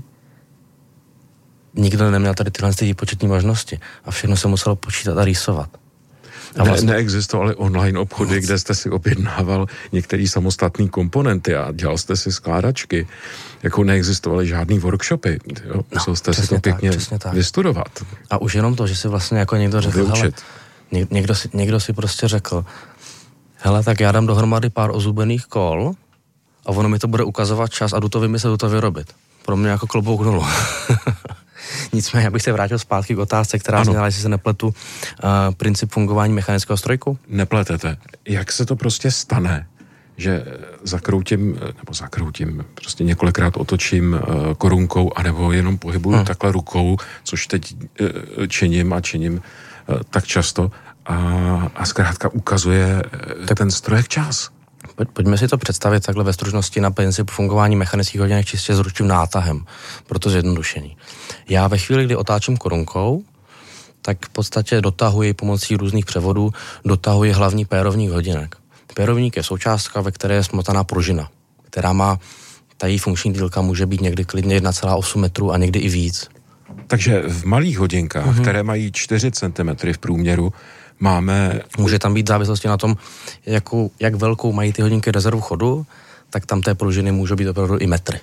nikdo neměl tady tyhle výpočetní možnosti a všechno se muselo počítat a rýsovat. A vlastně... ne, neexistovaly online obchody, kde jste si objednával některé samostatné komponenty a dělal jste si skládačky. Jako neexistovaly žádný workshopy. Jo? Musel jste si to pěkně tak, vystudovat. A už jenom to, že si vlastně jako někdo řekl, hele, někdo, si, někdo si prostě řekl, hele, tak já dám dohromady pár ozubených kol a ono mi to bude ukazovat čas a jdu to vymyslet, jdu to vyrobit. Pro mě jako klobouk dolů. Nicméně, abych se vrátil zpátky k otázce, která zněla, jestli se nepletu, uh, princip fungování mechanického strojku? Nepletete. Jak se to prostě stane, že zakroutím, nebo zakroutím, prostě několikrát otočím uh, korunkou, anebo jenom pohybuju hmm. takhle rukou, což teď uh, činím a činím uh, tak často a, a zkrátka ukazuje uh, tak ten strojek čas. Pojďme si to představit takhle ve stručnosti na princip fungování mechanických hodinek čistě s ručním nátahem, proto zjednodušení. Já ve chvíli, kdy otáčím korunkou, tak v podstatě dotahuji pomocí různých převodů, dotahuji hlavní pérovník hodinek. Pérovník je součástka, ve které je smotaná pružina, která má, ta její funkční dílka může být někdy klidně jedna celá osm metrů a někdy i víc. Takže v malých hodinkách, mm-hmm. které mají čtyři centimetry v průměru, máme... Může tam být v závislosti na tom, jakou, jak velkou mají ty hodinky rezervu chodu, tak tam té pružiny můžou být opravdu i metry.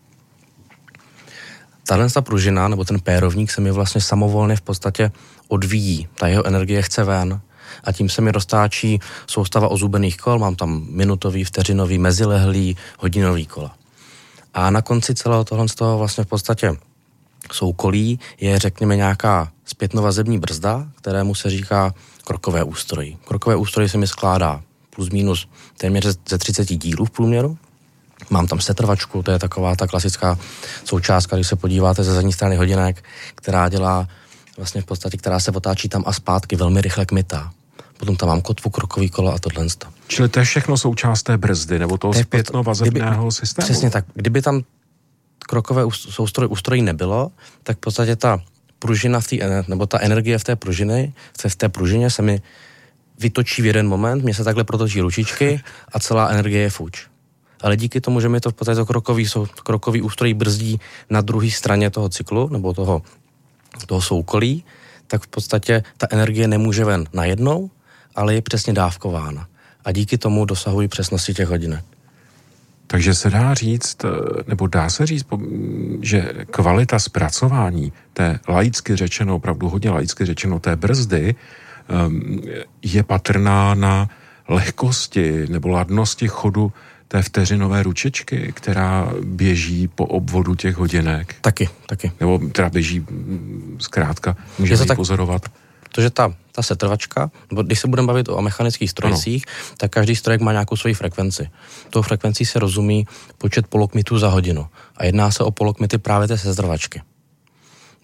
Tahle ta pružina, nebo ten pérovník se mi vlastně samovolně v podstatě odvíjí. Ta jeho energie chce ven a tím se mi roztáčí soustava ozubených kol, mám tam minutový, vteřinový, mezilehlý, hodinový kola. A na konci celého tohle z toho vlastně v podstatě soukolí je, řekněme, nějaká zpětnovazební brzda, kterému se říká krokové ústrojí. Krokové ústrojí se mi skládá plus minus téměř ze třicet dílů v průměru. Mám tam setrvačku, to je taková ta klasická součástka, když se podíváte ze zadní strany hodinek, která dělá vlastně v podstatě, která se otáčí tam a zpátky velmi rychle kmitá. Potom tam mám kotvu, krokový kolo a tohle. Čili to je všechno součást té brzdy, nebo toho zpětnovazebného systému? Přesně tak. Kdyby tam krokové soustroj, ústrojí nebylo, tak v podstatě ta pružina v té, nebo ta energie v té pružiny, v té pružině se mi vytočí v jeden moment, mě se takhle protočí ručičky a celá energie je fuč. Ale díky tomu, že mi to v podstatě to krokový, krokový ústroj brzdí na druhé straně toho cyklu, nebo toho, toho soukolí, tak v podstatě ta energie nemůže ven najednou, ale je přesně dávkována. A díky tomu dosahují přesnosti těch hodinek. Takže se dá říct, nebo dá se říct, že kvalita zpracování té laicky řečeno, opravdu hodně laicky řečeno, té brzdy je patrná na lehkosti nebo ladnosti chodu té vteřinové ručičky, která běží po obvodu těch hodinek. Taky, taky. Nebo která běží zkrátka, můžeme ji tak pozorovat. Protože ta, ta setrvačka, nebo když se budeme bavit o mechanických strojcích, ano. tak každý strojek má nějakou svoji frekvenci. Tou frekvencí se rozumí počet polokmitů za hodinu. A jedná se o polokmity právě té setrvačky.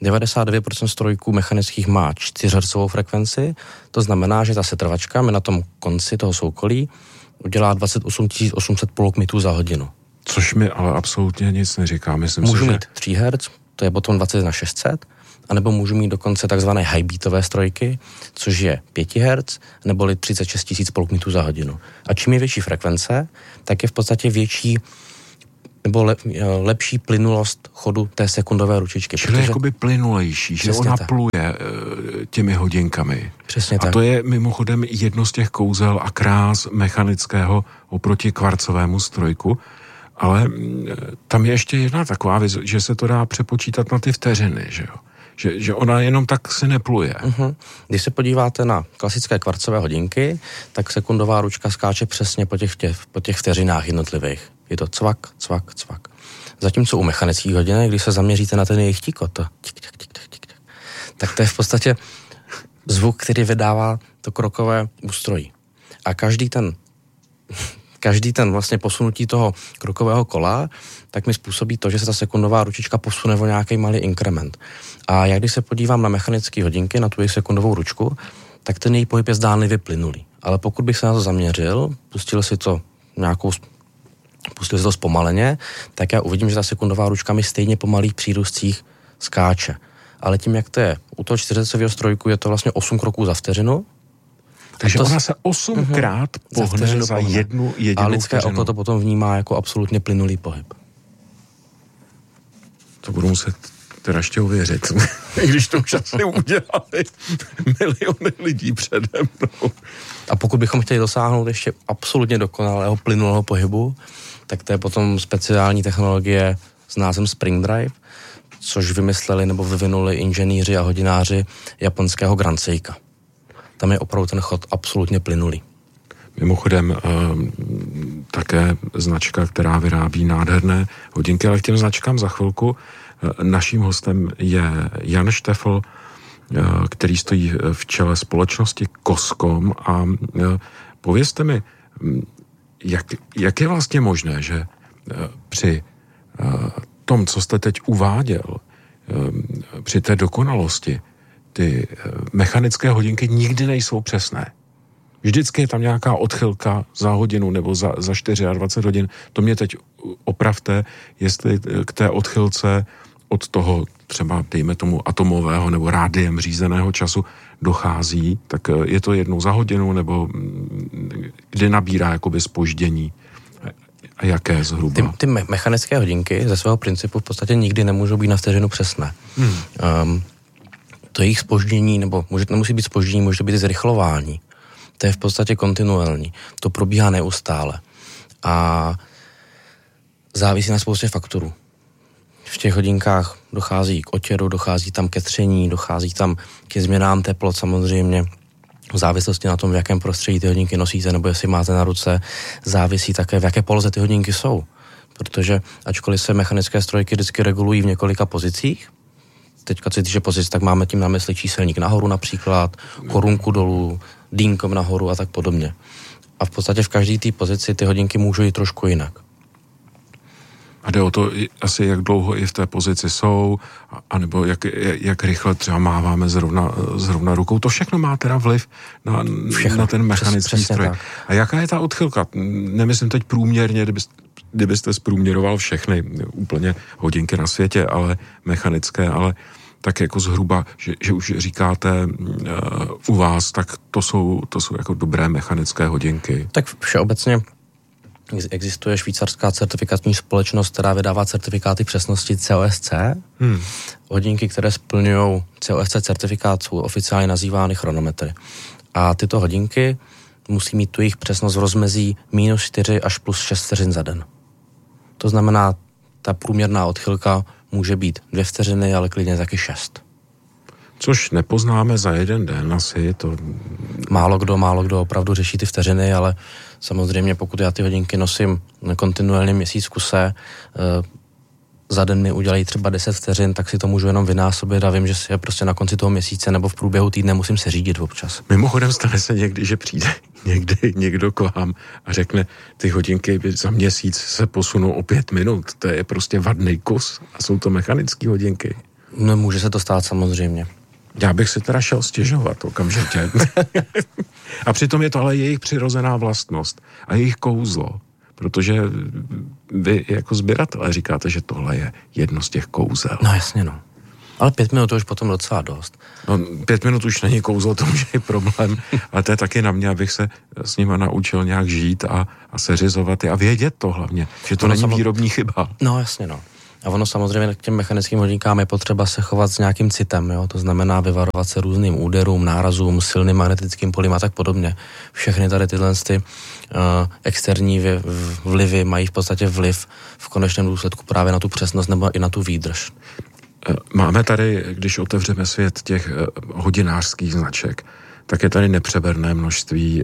devadesát devět procent strojků mechanických má čtyřhertzovou frekvenci, to znamená, že ta setrvačka mi na tom konci toho soukolí udělá dvacet osm tisíc osm set polokmitů za hodinu. Což mi ale absolutně nic neříká. Myslím můžu si, mít že... tři hertz, to je potom dvacet na šest set, anebo můžu mít dokonce takzvané high beatové strojky, což je pět hertz, neboli třicet šest tisíc polokmitů za hodinu. A čím je větší frekvence, tak je v podstatě větší nebo lep, lepší plynulost chodu té sekundové ručičky. Čili protože... jakoby plynulejší, že ona tak pluje těmi hodinkami. Přesně a tak. A to je mimochodem jedno z těch kouzel a krás mechanického oproti kvarcovému strojku, ale tam je ještě jedna taková věc, že se to dá přepočítat na ty vteřiny, že jo? Že, že ona jenom tak se nepluje. Uh-huh. Když se podíváte na klasické kvarcové hodinky, tak sekundová ručka skáče přesně po těch, tě, po těch vteřinách jednotlivých. Je to cvak, cvak, cvak. Zatímco u mechanických hodinek, když se zaměříte na ten jejich tikot, to tik, tik, tik, tik, tik, tak to je v podstatě zvuk, který vydává to krokové ústrojí. A každý ten každý ten vlastně posunutí toho krokového kola, tak mi způsobí to, že se ta sekundová ručička posune o nějaký malý inkrement. A já když se podívám na mechanické hodinky, na tu jejich sekundovou ručku, tak ten její pohyb je zdánlivě plynulý. Ale pokud bych se na to zaměřil, pustil si to nějakou, pustil si to zpomaleně, tak já uvidím, že ta sekundová ručka mi stejně po malých přírůstcích skáče. Ale tím, jak to je u toho čtyřhertzového strojku, je to vlastně osm kroků za vteřinu. Takže to ona se osmkrát uh-huh. pohne za, za jednu jedinou A lidské vteřinu. oko to potom vnímá jako absolutně plynulý pohyb. To budu muset teda ještě uvěřit. Když to už asi udělali miliony lidí přede mnou. A pokud bychom chtěli dosáhnout ještě absolutně dokonalého plynulého pohybu, tak to je potom speciální technologie s názvem Spring Drive, což vymysleli nebo vyvinuli inženýři a hodináři japonského Grand Seika. Tam je opravdu ten chod absolutně plynulý. Mimochodem eh, také značka, která vyrábí nádherné hodinky, ale k těm značkám za chvilku. Eh, naším hostem je Jan Štefl, eh, který stojí v čele společnosti Koskom a eh, povězte mi, jak, jak je vlastně možné, že eh, při eh, tom, co jste teď uváděl, eh, při té dokonalosti, ty mechanické hodinky nikdy nejsou přesné. Vždycky je tam nějaká odchylka za hodinu nebo za, za dvacet čtyři hodin. To mě teď opravte, jestli k té odchylce od toho třeba, dejme tomu, atomového nebo rádiem řízeného času dochází, tak je to jednou za hodinu nebo kdy nabírá jakoby zpoždění. A jaké zhruba? Ty, ty me- mechanické hodinky ze svého principu v podstatě nikdy nemůžou být na vteřinu přesné. Hmm. Um, to jejich zpoždění, nebo může, nemusí být zpoždění, může to být zrychlování. To je v podstatě kontinuální. To probíhá neustále. A závisí na spoustě faktorů. V těch hodinkách dochází k otěru, dochází tam ke tření, dochází tam ke změnám teplot samozřejmě. V závislosti na tom, v jakém prostředí ty hodinky nosíte, nebo jestli máte na ruce, závisí také, v jaké poloze ty hodinky jsou. Protože ačkoliv se mechanické strojky vždycky regulují v několika pozicích, teďka co se týče pozic, tak máme tím na mysli číselník nahoru například, korunku dolů, dýnkom nahoru a tak podobně. A v podstatě v každé té pozici ty hodinky můžou jít trošku jinak. A jde o to asi, jak dlouho i v té pozici jsou, anebo jak, jak rychle třeba máváme zrovna, zrovna rukou. To všechno má teda vliv na, na ten mechanický Přes, stroj. Tak. A jaká je ta odchylka? Nemyslím teď průměrně, kdybyste, kdybyste zprůměroval všechny úplně hodinky na světě, ale mechanické, ale tak jako zhruba, že, že už říkáte uh, u vás, tak to jsou, to jsou jako dobré mechanické hodinky. Tak všeobecně existuje švýcarská certifikační společnost, která vydává certifikáty přesnosti C O S C. Hmm. Hodinky, které splňují C O S C certifikát, jsou oficiálně nazývány chronometry. A tyto hodinky musí mít tu jejich přesnost v rozmezí minus čtyři až plus šest vteřin za den. To znamená, ta průměrná odchylka může být dvě vteřiny, ale klidně taky šest. Což nepoznáme za jeden den asi. To... Málo kdo, málo kdo opravdu řeší ty vteřiny, ale samozřejmě pokud já ty hodinky nosím kontinuálně měsíc v kuse, za den mi udělají třeba deset vteřin, tak si to můžu jenom vynásobit a vím, že si je prostě na konci toho měsíce nebo v průběhu týdne musím se řídit občas. Mimochodem stane se někdy, že přijde někdy někdo k vám a řekne, ty hodinky za měsíc se posunou o pět minut. To je prostě vadný kus a jsou to mechanické hodinky. No, může se to stát samozřejmě. Já bych si teda šel stěžovat okamžitě. A přitom je to ale jejich přirozená vlastnost a jejich kouzlo. Protože vy jako sběratelé říkáte, že tohle je jedno z těch kouzel. No jasně, no. Ale pět minut to už potom docela dost. No, pět minut už není kouzlo, to už je problém, ale to je taky na mě, abych se s nima naučil nějak žít a, a seřizovat je a vědět to hlavně, že to ono není samo... výrobní chyba. No jasně, no. A ono samozřejmě k těm mechanickým hodinkám je potřeba se chovat s nějakým citem, jo? To znamená vyvarovat se různým úderům, nárazům, silným magnetickým polím a tak podobně. Všechny tady tyhle ty, uh, externí vlivy mají v podstatě vliv v konečném důsledku právě na tu přesnost nebo i na tu výdrž. Máme tady, když otevřeme svět těch hodinářských značek, tak je tady nepřeberné množství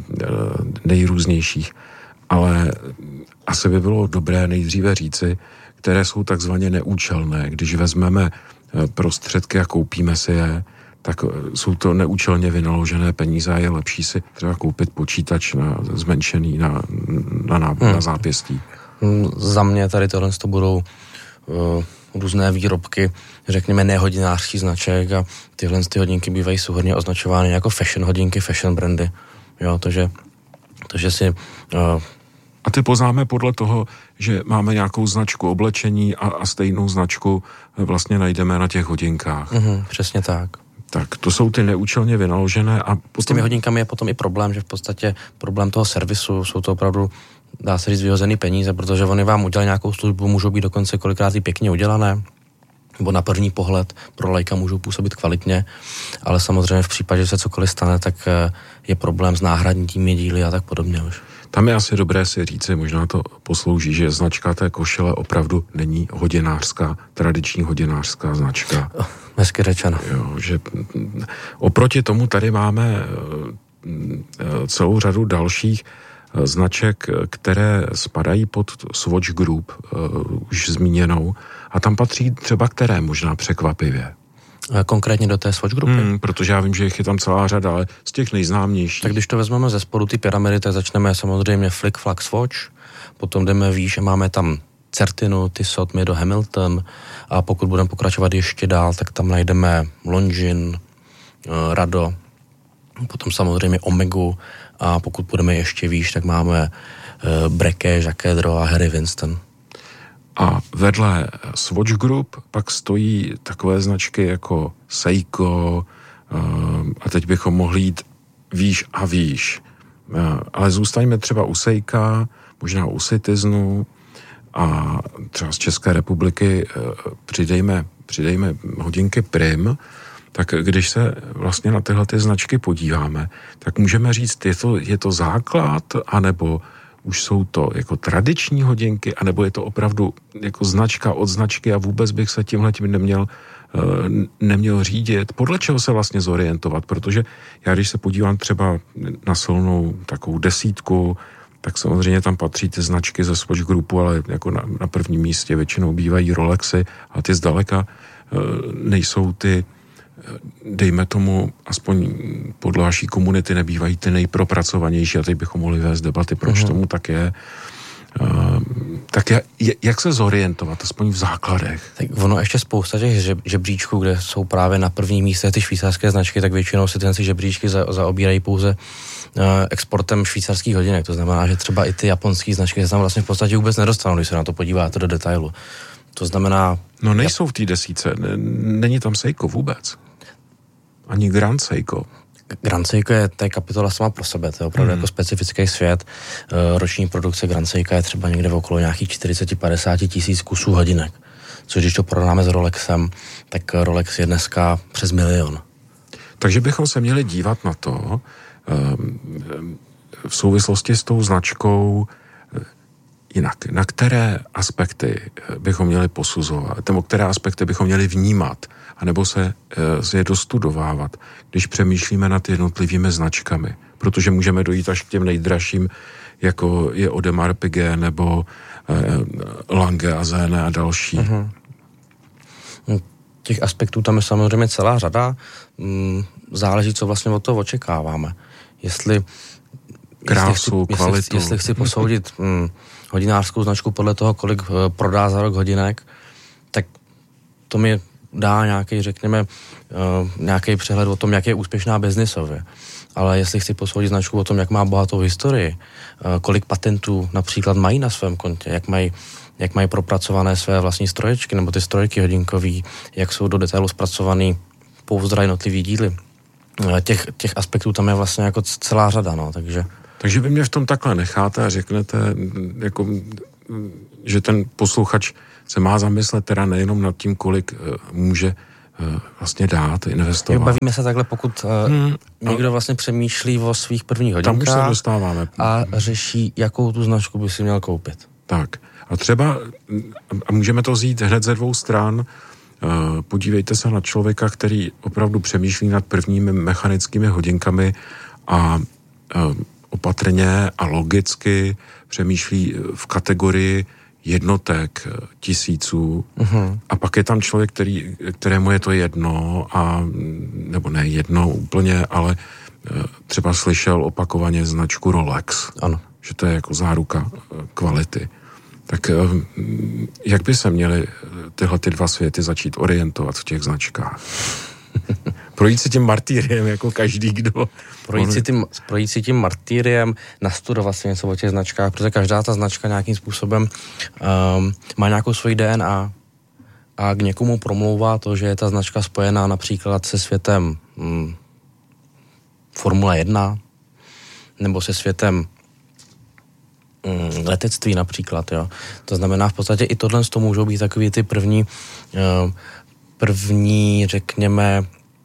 nejrůznějších, ale asi by bylo dobré nejdříve říci, které jsou takzvaně neúčelné. Když vezmeme prostředky a koupíme si je, tak jsou to neúčelně vynaložené peníze a je lepší si třeba koupit počítač na, zmenšený na, na, na, hmm. na zápěstí. Za mě tady tohle to budou uh, různé výrobky, řekněme nehodinářských značek a tyhle ty hodinky bývají souhodně označovány jako fashion hodinky, fashion brandy. Jo, takže, takže si... Uh, A ty poznáme podle toho, že máme nějakou značku oblečení a, a stejnou značku vlastně najdeme na těch hodinkách. Mm-hmm, přesně tak. Tak to jsou ty neúčelně vynaložené a potom... S těmi hodinkami je potom i problém, že v podstatě problém toho servisu, jsou to opravdu, dá se říct, vyhozený peníze, protože oni vám udělají nějakou službu, můžou být dokonce kolikrát i pěkně udělané, nebo na první pohled pro laika můžou působit kvalitně, ale samozřejmě v případě, že se cokoliv stane, tak je problém s náhradními díly a tak podobně už. Tam je asi dobré si říci, možná to poslouží, že značka té košile opravdu není hodinářská, tradiční hodinářská značka. Hezky řečeno. Jo, že oproti tomu tady máme celou řadu dalších značek, které spadají pod Swatch Group, už zmíněnou, a tam patří třeba které možná překvapivě. Konkrétně do té Swatch grupy? Hmm, protože já vím, že jich je tam celá řada, ale z těch nejznámějších. Tak když to vezmeme ze spodu ty pyramidy, tak začneme samozřejmě Flick Flack Swatch, potom jdeme výš, máme tam Certinu, Tissot, Meadow Hamilton a pokud budeme pokračovat ještě dál, tak tam najdeme Longines, Rado, potom samozřejmě Omegu a pokud budeme ještě výš, tak máme Breguet, Jacques Dro a Harry Winston. A vedle Swatch Group pak stojí takové značky jako Seiko a teď bychom mohli jít výš a výš. Ale zůstaňme třeba u Seika, možná u Citizenu a třeba z České republiky přidejme, přidejme hodinky Prim, tak když se vlastně na tyhle ty značky podíváme, tak můžeme říct, je to, je to základ, anebo už jsou to jako tradiční hodinky, anebo je to opravdu jako značka od značky a vůbec bych se tímhletím neměl, neměl řídit. Podle čeho se vlastně zorientovat? Protože já, když se podívám třeba na silnou takovou desítku, tak samozřejmě tam patří ty značky ze Swatch Groupu, ale jako na, na prvním místě většinou bývají Rolexy a ty zdaleka nejsou ty, dejme tomu, aspoň podle naší komunity nebývají ty nejpropracovanější a teď bychom mohli vést debaty, proč mm-hmm. tomu tak je. Uh, tak je, jak se zorientovat, aspoň v základech? Tak ono ještě spousta těch žeb, žebříčků, kde jsou právě na prvním místě ty švýcarské značky, tak většinou se ty žebříčky za, zaobírají pouze uh, exportem švýcarských hodinek. To znamená, že třeba i ty japonské značky se tam vlastně v podstatě vůbec nedostanou, když se na to podíváte do detailu. To znamená... No nejsou v té desíce, není tam Seiko vůbec. Ani Grand Seiko. Grand Seiko je, to je kapitola sama pro sebe, to je opravdu hmm. jako specifický svět. Roční produkce Grand Seika je třeba někde v okolo nějakých čtyřicet až padesát tisíc kusů hodinek. Což když to porovnáme s Rolexem, tak Rolex je dneska přes milion. Takže bychom se měli dívat na to, v souvislosti s tou značkou, jinak, na které aspekty bychom měli posuzovat, nebo které aspekty bychom měli vnímat, anebo se, se je dostudovávat, když přemýšlíme nad jednotlivými značkami. Protože můžeme dojít až k těm nejdražším, jako je Audemars Piguet nebo eh, Lange a Zene a další. Uh-huh. Těch aspektů tam je samozřejmě celá řada. Záleží, co vlastně od toho očekáváme. Jestli krásu, jestli chci, kvalitu. Jestli, jestli chci posoudit hm, hodinářskou značku podle toho, kolik prodá za rok hodinek, tak to mi dá nějaký, řekněme, nějaký přehled o tom, jak je úspěšná biznisově. Ale jestli chci posoudit značku o tom, jak má bohatou historii, kolik patentů například mají na svém kontě, jak mají, jak mají propracované své vlastní stroječky nebo ty strojky hodinkový, jak jsou do detailu zpracovaný pouzdra jednotlivý díly. Těch, těch aspektů tam je vlastně jako celá řada, no, takže... Takže vy mě v tom takhle necháte a řeknete, jako, že ten posluchač se má zamyslet teda nejenom nad tím, kolik může vlastně dát, investovat. Jak bavíme se takhle, pokud hmm, někdo vlastně přemýšlí o svých prvních hodinkách tam už se dostáváme. A řeší, jakou tu značku by si měl koupit. Tak. A třeba, a můžeme to vzít hned ze dvou stran, podívejte se na člověka, který opravdu přemýšlí nad prvními mechanickými hodinkami a opatrně a logicky přemýšlí v kategorii jednotek, tisíců. Uh-huh. A pak je tam člověk, který, kterému je to jedno, a, nebo ne jedno úplně, ale třeba slyšel opakovaně značku Rolex. Ano. Že to je jako záruka kvality. Tak jak by se měly tyhle ty dva světy začít orientovat v těch značkách? Projít si tím martýriem jako každý, kdo... Projít si tím, projít si tím martýriem, nastudovat si něco o těch značkách, protože každá ta značka nějakým způsobem um, má nějakou svoji D N A a k někomu promlouvá to, že je ta značka spojená například se světem um, Formule jedna nebo se světem um, letectví například, jo. To znamená v podstatě i tohle to můžou být takový ty první um, první, řekněme,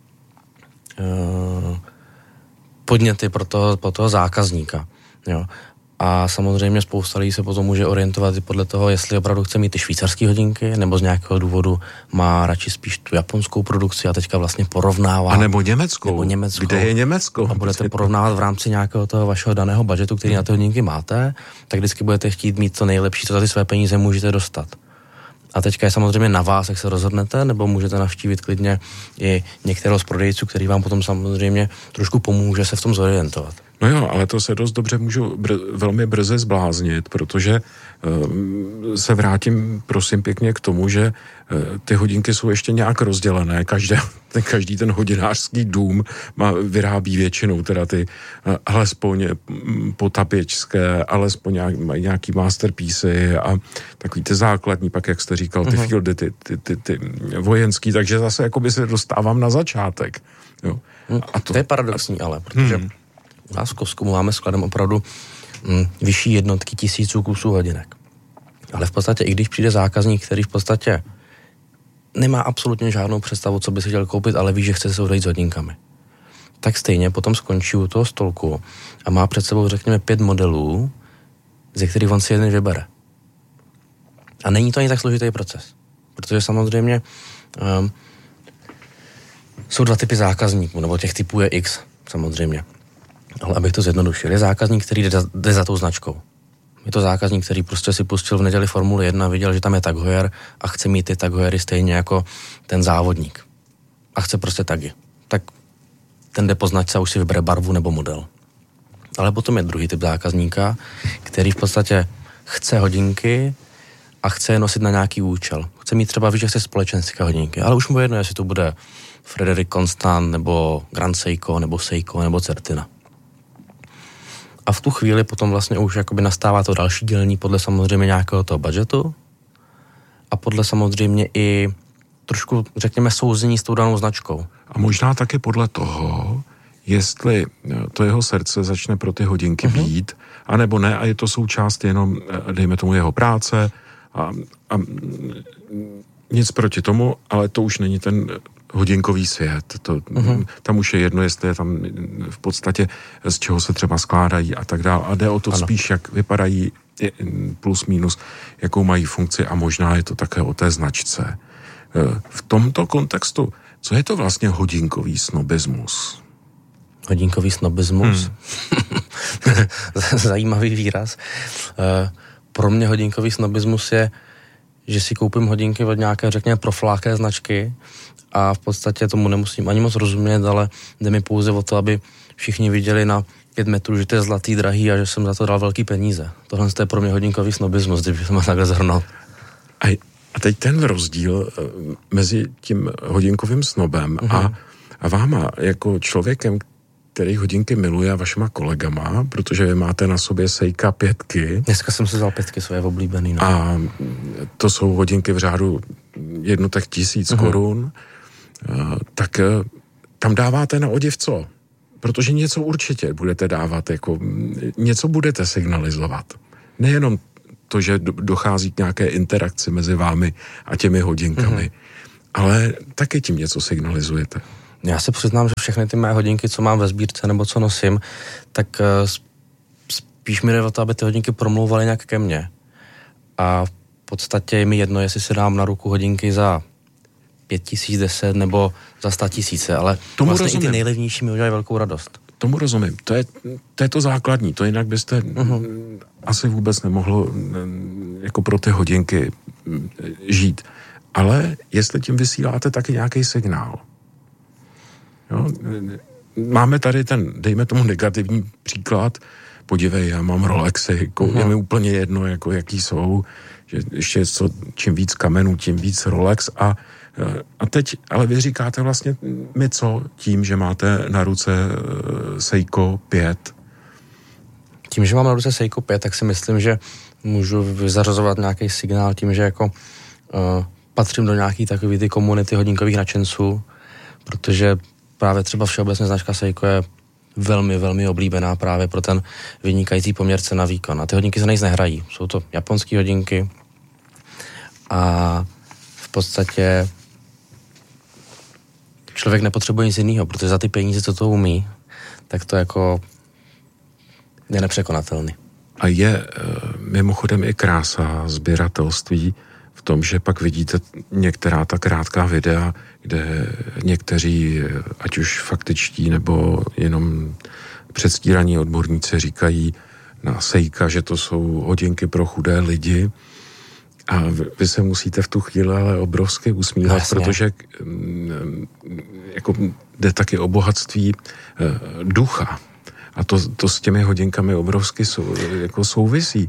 uh, podněty pro toho, pro toho zákazníka. Jo. A samozřejmě spousta lidí se potom může orientovat i podle toho, jestli opravdu chce mít ty švýcarské hodinky, nebo z nějakého důvodu má radši spíš tu japonskou produkci a teďka vlastně porovnává. A nebo německou. Nebo německou. Kde je Německo? A budete porovnávat v rámci nějakého toho vašeho daného budžetu, který hmm. na ty hodinky máte, tak vždycky budete chtít mít to nejlepší, co za ty své peníze můžete dostat. A teďka je samozřejmě na vás, jak se rozhodnete, nebo můžete navštívit klidně i některého z prodejců, který vám potom samozřejmě trošku pomůže se v tom zorientovat. No jo, ale to se dost dobře můžu br- velmi brzy zbláznit, protože uh, se vrátím prosím pěkně k tomu, že uh, ty hodinky jsou ještě nějak rozdělené. Každé, ten, každý ten hodinářský dům má, vyrábí většinou teda ty uh, alespoň potapěčské, alespoň nějak, mají nějaký masterpiece a takový ty základní, pak jak jste říkal, ty uh-huh. fieldy, ty, ty, ty, ty vojenský, takže zase jakoby se dostávám na začátek. Jo. A to, to je paradoxní, ale, protože hmm. u nás v Koskumu máme skladem opravdu mm, vyšší jednotky tisíců kusů hodinek. Ale v podstatě, i když přijde zákazník, který v podstatě nemá absolutně žádnou představu, co by si chtěl koupit, ale ví, že chce se odejít s hodinkami, tak stejně potom skončí u toho stolku a má před sebou, řekněme, pět modelů, ze kterých on si jeden vybere. A není to ani tak složitý proces. Protože samozřejmě um, jsou dva typy zákazníků, nebo těch typů je X, samozřejmě. Ale abych to zjednodušil, je zákazník, který jde za, jde za tou značkou. Je to zákazník, který prostě si pustil v neděli Formule jedna, viděl, že tam je Tag Heuer a chce mít ty Tag Heuery stejně jako ten závodník. A chce prostě tagy. Tak ten jde po značce a už si vybere barvu nebo model. Ale potom je druhý typ zákazníka, který v podstatě chce hodinky a chce je nosit na nějaký účel. Chce mít třeba, víš, že chce společenské hodinky, ale už mu jedno, jestli to bude Frederic Constant, nebo Grand Seiko, nebo Seiko, nebo Certina. A v tu chvíli potom vlastně už jakoby nastává to další dělení podle samozřejmě nějakého toho budžetu a podle samozřejmě i trošku, řekněme, souzení s tou danou značkou. A možná taky podle toho, jestli to jeho srdce začne pro ty hodinky uh-huh. být, anebo ne, a je to součást jenom, dejme tomu, jeho práce a, a nic proti tomu, ale to už není ten hodinkový svět. To, uh-huh. Tam už je jedno, jestli je tam v podstatě z čeho se třeba skládají a tak dále. A jde o to ano. spíš, jak vypadají plus minus, jakou mají funkci a možná je to také o té značce. V tomto kontextu, co je to vlastně hodinkový snobismus? Hodinkový snobismus? Hmm. Zajímavý výraz. Pro mě hodinkový snobismus je, že si koupím hodinky od nějaké, řekněme, profláké značky a v podstatě tomu nemusím ani moc rozumět, ale jde mi pouze o to, aby všichni viděli na pět metrů, že to je zlatý, drahý a že jsem za to dal velký peníze. Tohle je pro mě hodinkový snobismus, když jsem takhle zhrnul. A, A teď ten rozdíl mezi tím hodinkovým snobem uh-huh. a, a váma jako člověkem, který hodinky miluje, a vašima kolegama, protože vy máte na sobě Seika pětky. Dneska jsem si vzal pětky svoje oblíbený. No. A to jsou hodinky v řádu jednotek tisíc uh-huh. korun. Tak tam dáváte na oděv co? Protože něco určitě budete dávat, jako něco budete signalizovat. Nejenom to, že dochází k nějaké interakci mezi vámi a těmi hodinkami, mm-hmm. ale taky tím něco signalizujete. Já se přiznám, že všechny ty mé hodinky, co mám ve sbírce nebo co nosím, tak spíš mi jde o to, aby ty hodinky promlouvaly nějak ke mně. A v podstatě je mi jedno, jestli si dám na ruku hodinky za pět tisíc, deset nebo za sta tisíce, ale tomu vlastně rozumím. I ty nejlevnější mi udělají velkou radost. Tomu rozumím. To je, to je to základní. To jinak byste uh-huh. asi vůbec nemohlo jako pro ty hodinky žít. Ale jestli tím vysíláte taky nějaký signál. Jo? Máme tady ten, dejme tomu negativní příklad, podívej, já mám Rolexy, jako, uh-huh. je mi úplně jedno, jako jaký jsou, že ještě co, čím víc kamenů, tím víc Rolex a A teď, ale vy říkáte vlastně mi co tím, že máte na ruce Seiko pět? Tím, že mám na ruce Seiko pět, tak si myslím, že můžu vyzařazovat nějaký signál tím, že jako uh, patřím do nějaký takový ty komunity hodinkových nadšenců, protože právě třeba všeobecně značka Seiko je velmi, velmi oblíbená právě pro ten vynikající poměr cena výkon. A ty hodinky se nejc nehrají. Jsou to japonské hodinky a v podstatě člověk nepotřebuje nic jiného, protože za ty peníze, co to umí, tak to jako je nepřekonatelný. A je e, mimochodem i krása sběratelství v tom, že pak vidíte některá ta krátká videa, kde někteří, ať už faktičtí nebo jenom předstíraní odborníci říkají na Seika, že to jsou hodinky pro chudé lidi. A vy se musíte v tu chvíli ale obrovsky usmívat, vlastně. Protože jako jde taky o bohatství ducha. A to, to s těmi hodinkami obrovsky sou, jako souvisí.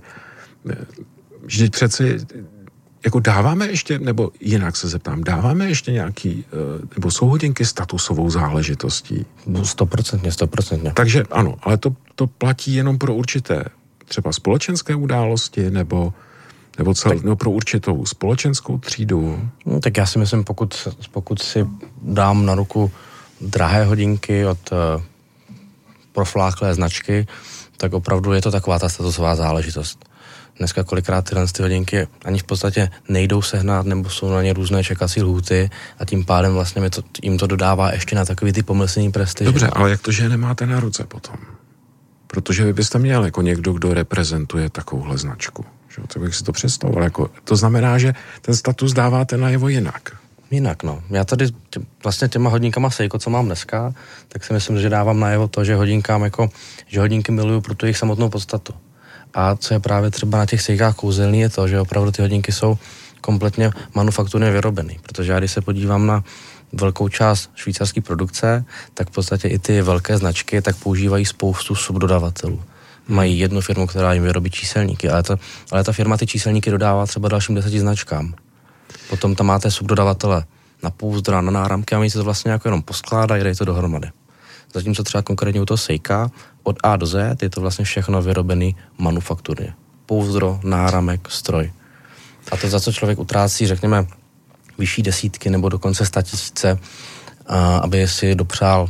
Vždyť přeci jako dáváme ještě, nebo jinak se zeptám, dáváme ještě nějaký, nebo jsou hodinky statusovou záležitostí? Stoprocentně, stoprocentně. Takže ano, ale to, to platí jenom pro určité třeba společenské události, nebo nebo cel, no pro určitou společenskou třídu. No, tak já si myslím, pokud, pokud si dám na ruku drahé hodinky od uh, profláklé značky, tak opravdu je to taková ta statusová záležitost. Dneska kolikrát tyhle ty hodinky ani v podstatě nejdou sehnat, nebo jsou na ně různé čekací lhůty a tím pádem vlastně to, jim to dodává ještě na takový ty pomyslný prestiž. Dobře, ale jak to, že je nemáte na ruce potom? Protože vy byste měl jako někdo, kdo reprezentuje takovouhle značku. Co bych si to představoval. Jako, to znamená, že ten status dáváte najevo jinak. Jinak, no. Já tady tě, vlastně těma hodinkama Seiko, co mám dneska, tak si myslím, že dávám najevo to, že hodinkám jako, že hodinky miluju pro tu jejich samotnou podstatu. A co je právě třeba na těch Seikách kouzelný, je to, že opravdu ty hodinky jsou kompletně manufakturně vyrobený. Protože já když se podívám na velkou část švýcarské produkce, tak v podstatě i ty velké značky tak používají spoustu subdodavatelů. Mají jednu firmu, která jim vyrobí číselníky, ale, to, ale ta firma ty číselníky dodává třeba dalším deseti značkám. Potom tam máte subdodavatele na pouzdra, na náramky a oni se to vlastně jako jenom poskládají, dají to dohromady. Zatímco třeba konkrétně u toho Seika od A do Z je to vlastně všechno vyrobený manufakturně. Pouzdro, náramek, stroj. A to, za co člověk utrácí, řekněme, vyšší desítky nebo dokonce sta tisíce, aby si dopřál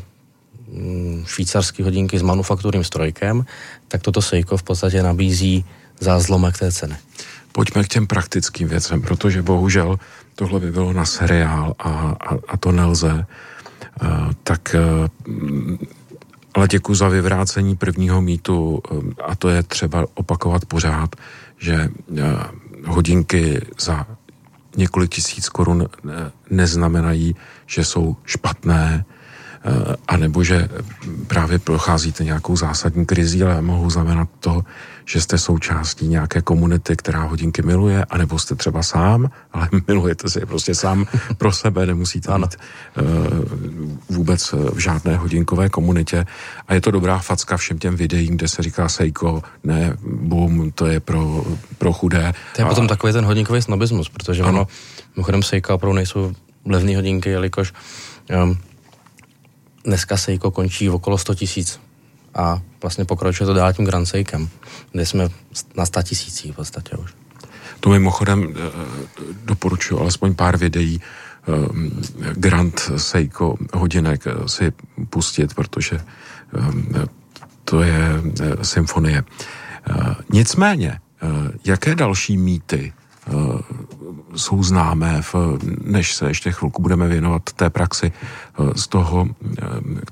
švýcarský hodinky s manufakturním strojkem, tak toto Seiko v podstatě nabízí za zlomek té ceny. Pojďme k těm praktickým věcem, protože bohužel tohle by bylo na seriál a, a, a to nelze. Uh, tak uh, ale děkuji za vyvrácení prvního mýtu uh, a to je třeba opakovat pořád, že uh, hodinky za několik tisíc korun uh, neznamenají, že jsou špatné. a nebo že právě procházíte nějakou zásadní krizí, ale mohou znamenat to, že jste součástí nějaké komunity, která hodinky miluje, anebo jste třeba sám, ale milujete si prostě sám pro sebe, nemusíte být uh, vůbec v žádné hodinkové komunitě. A je to dobrá facka všem těm videím, kde se říká Seiko, ne, boom, to je pro, pro chudé. To je a... potom takový ten hodinkový snobismus, protože ano. ono, mimochodem Seiko opravdu nejsou levné hodinky, jelikož um, dneska Seiko končí okolo sto tisíc a vlastně pokračuje to dál tím Grand Seikem, kde jsme na sto tisících v podstatě už. To mimochodem doporučuji alespoň pár videí Grand Seiko hodinek si pustit, protože to je symfonie. Nicméně, jaké další mýty jsou známé, v, než se ještě chvilku budeme věnovat té praxi z toho,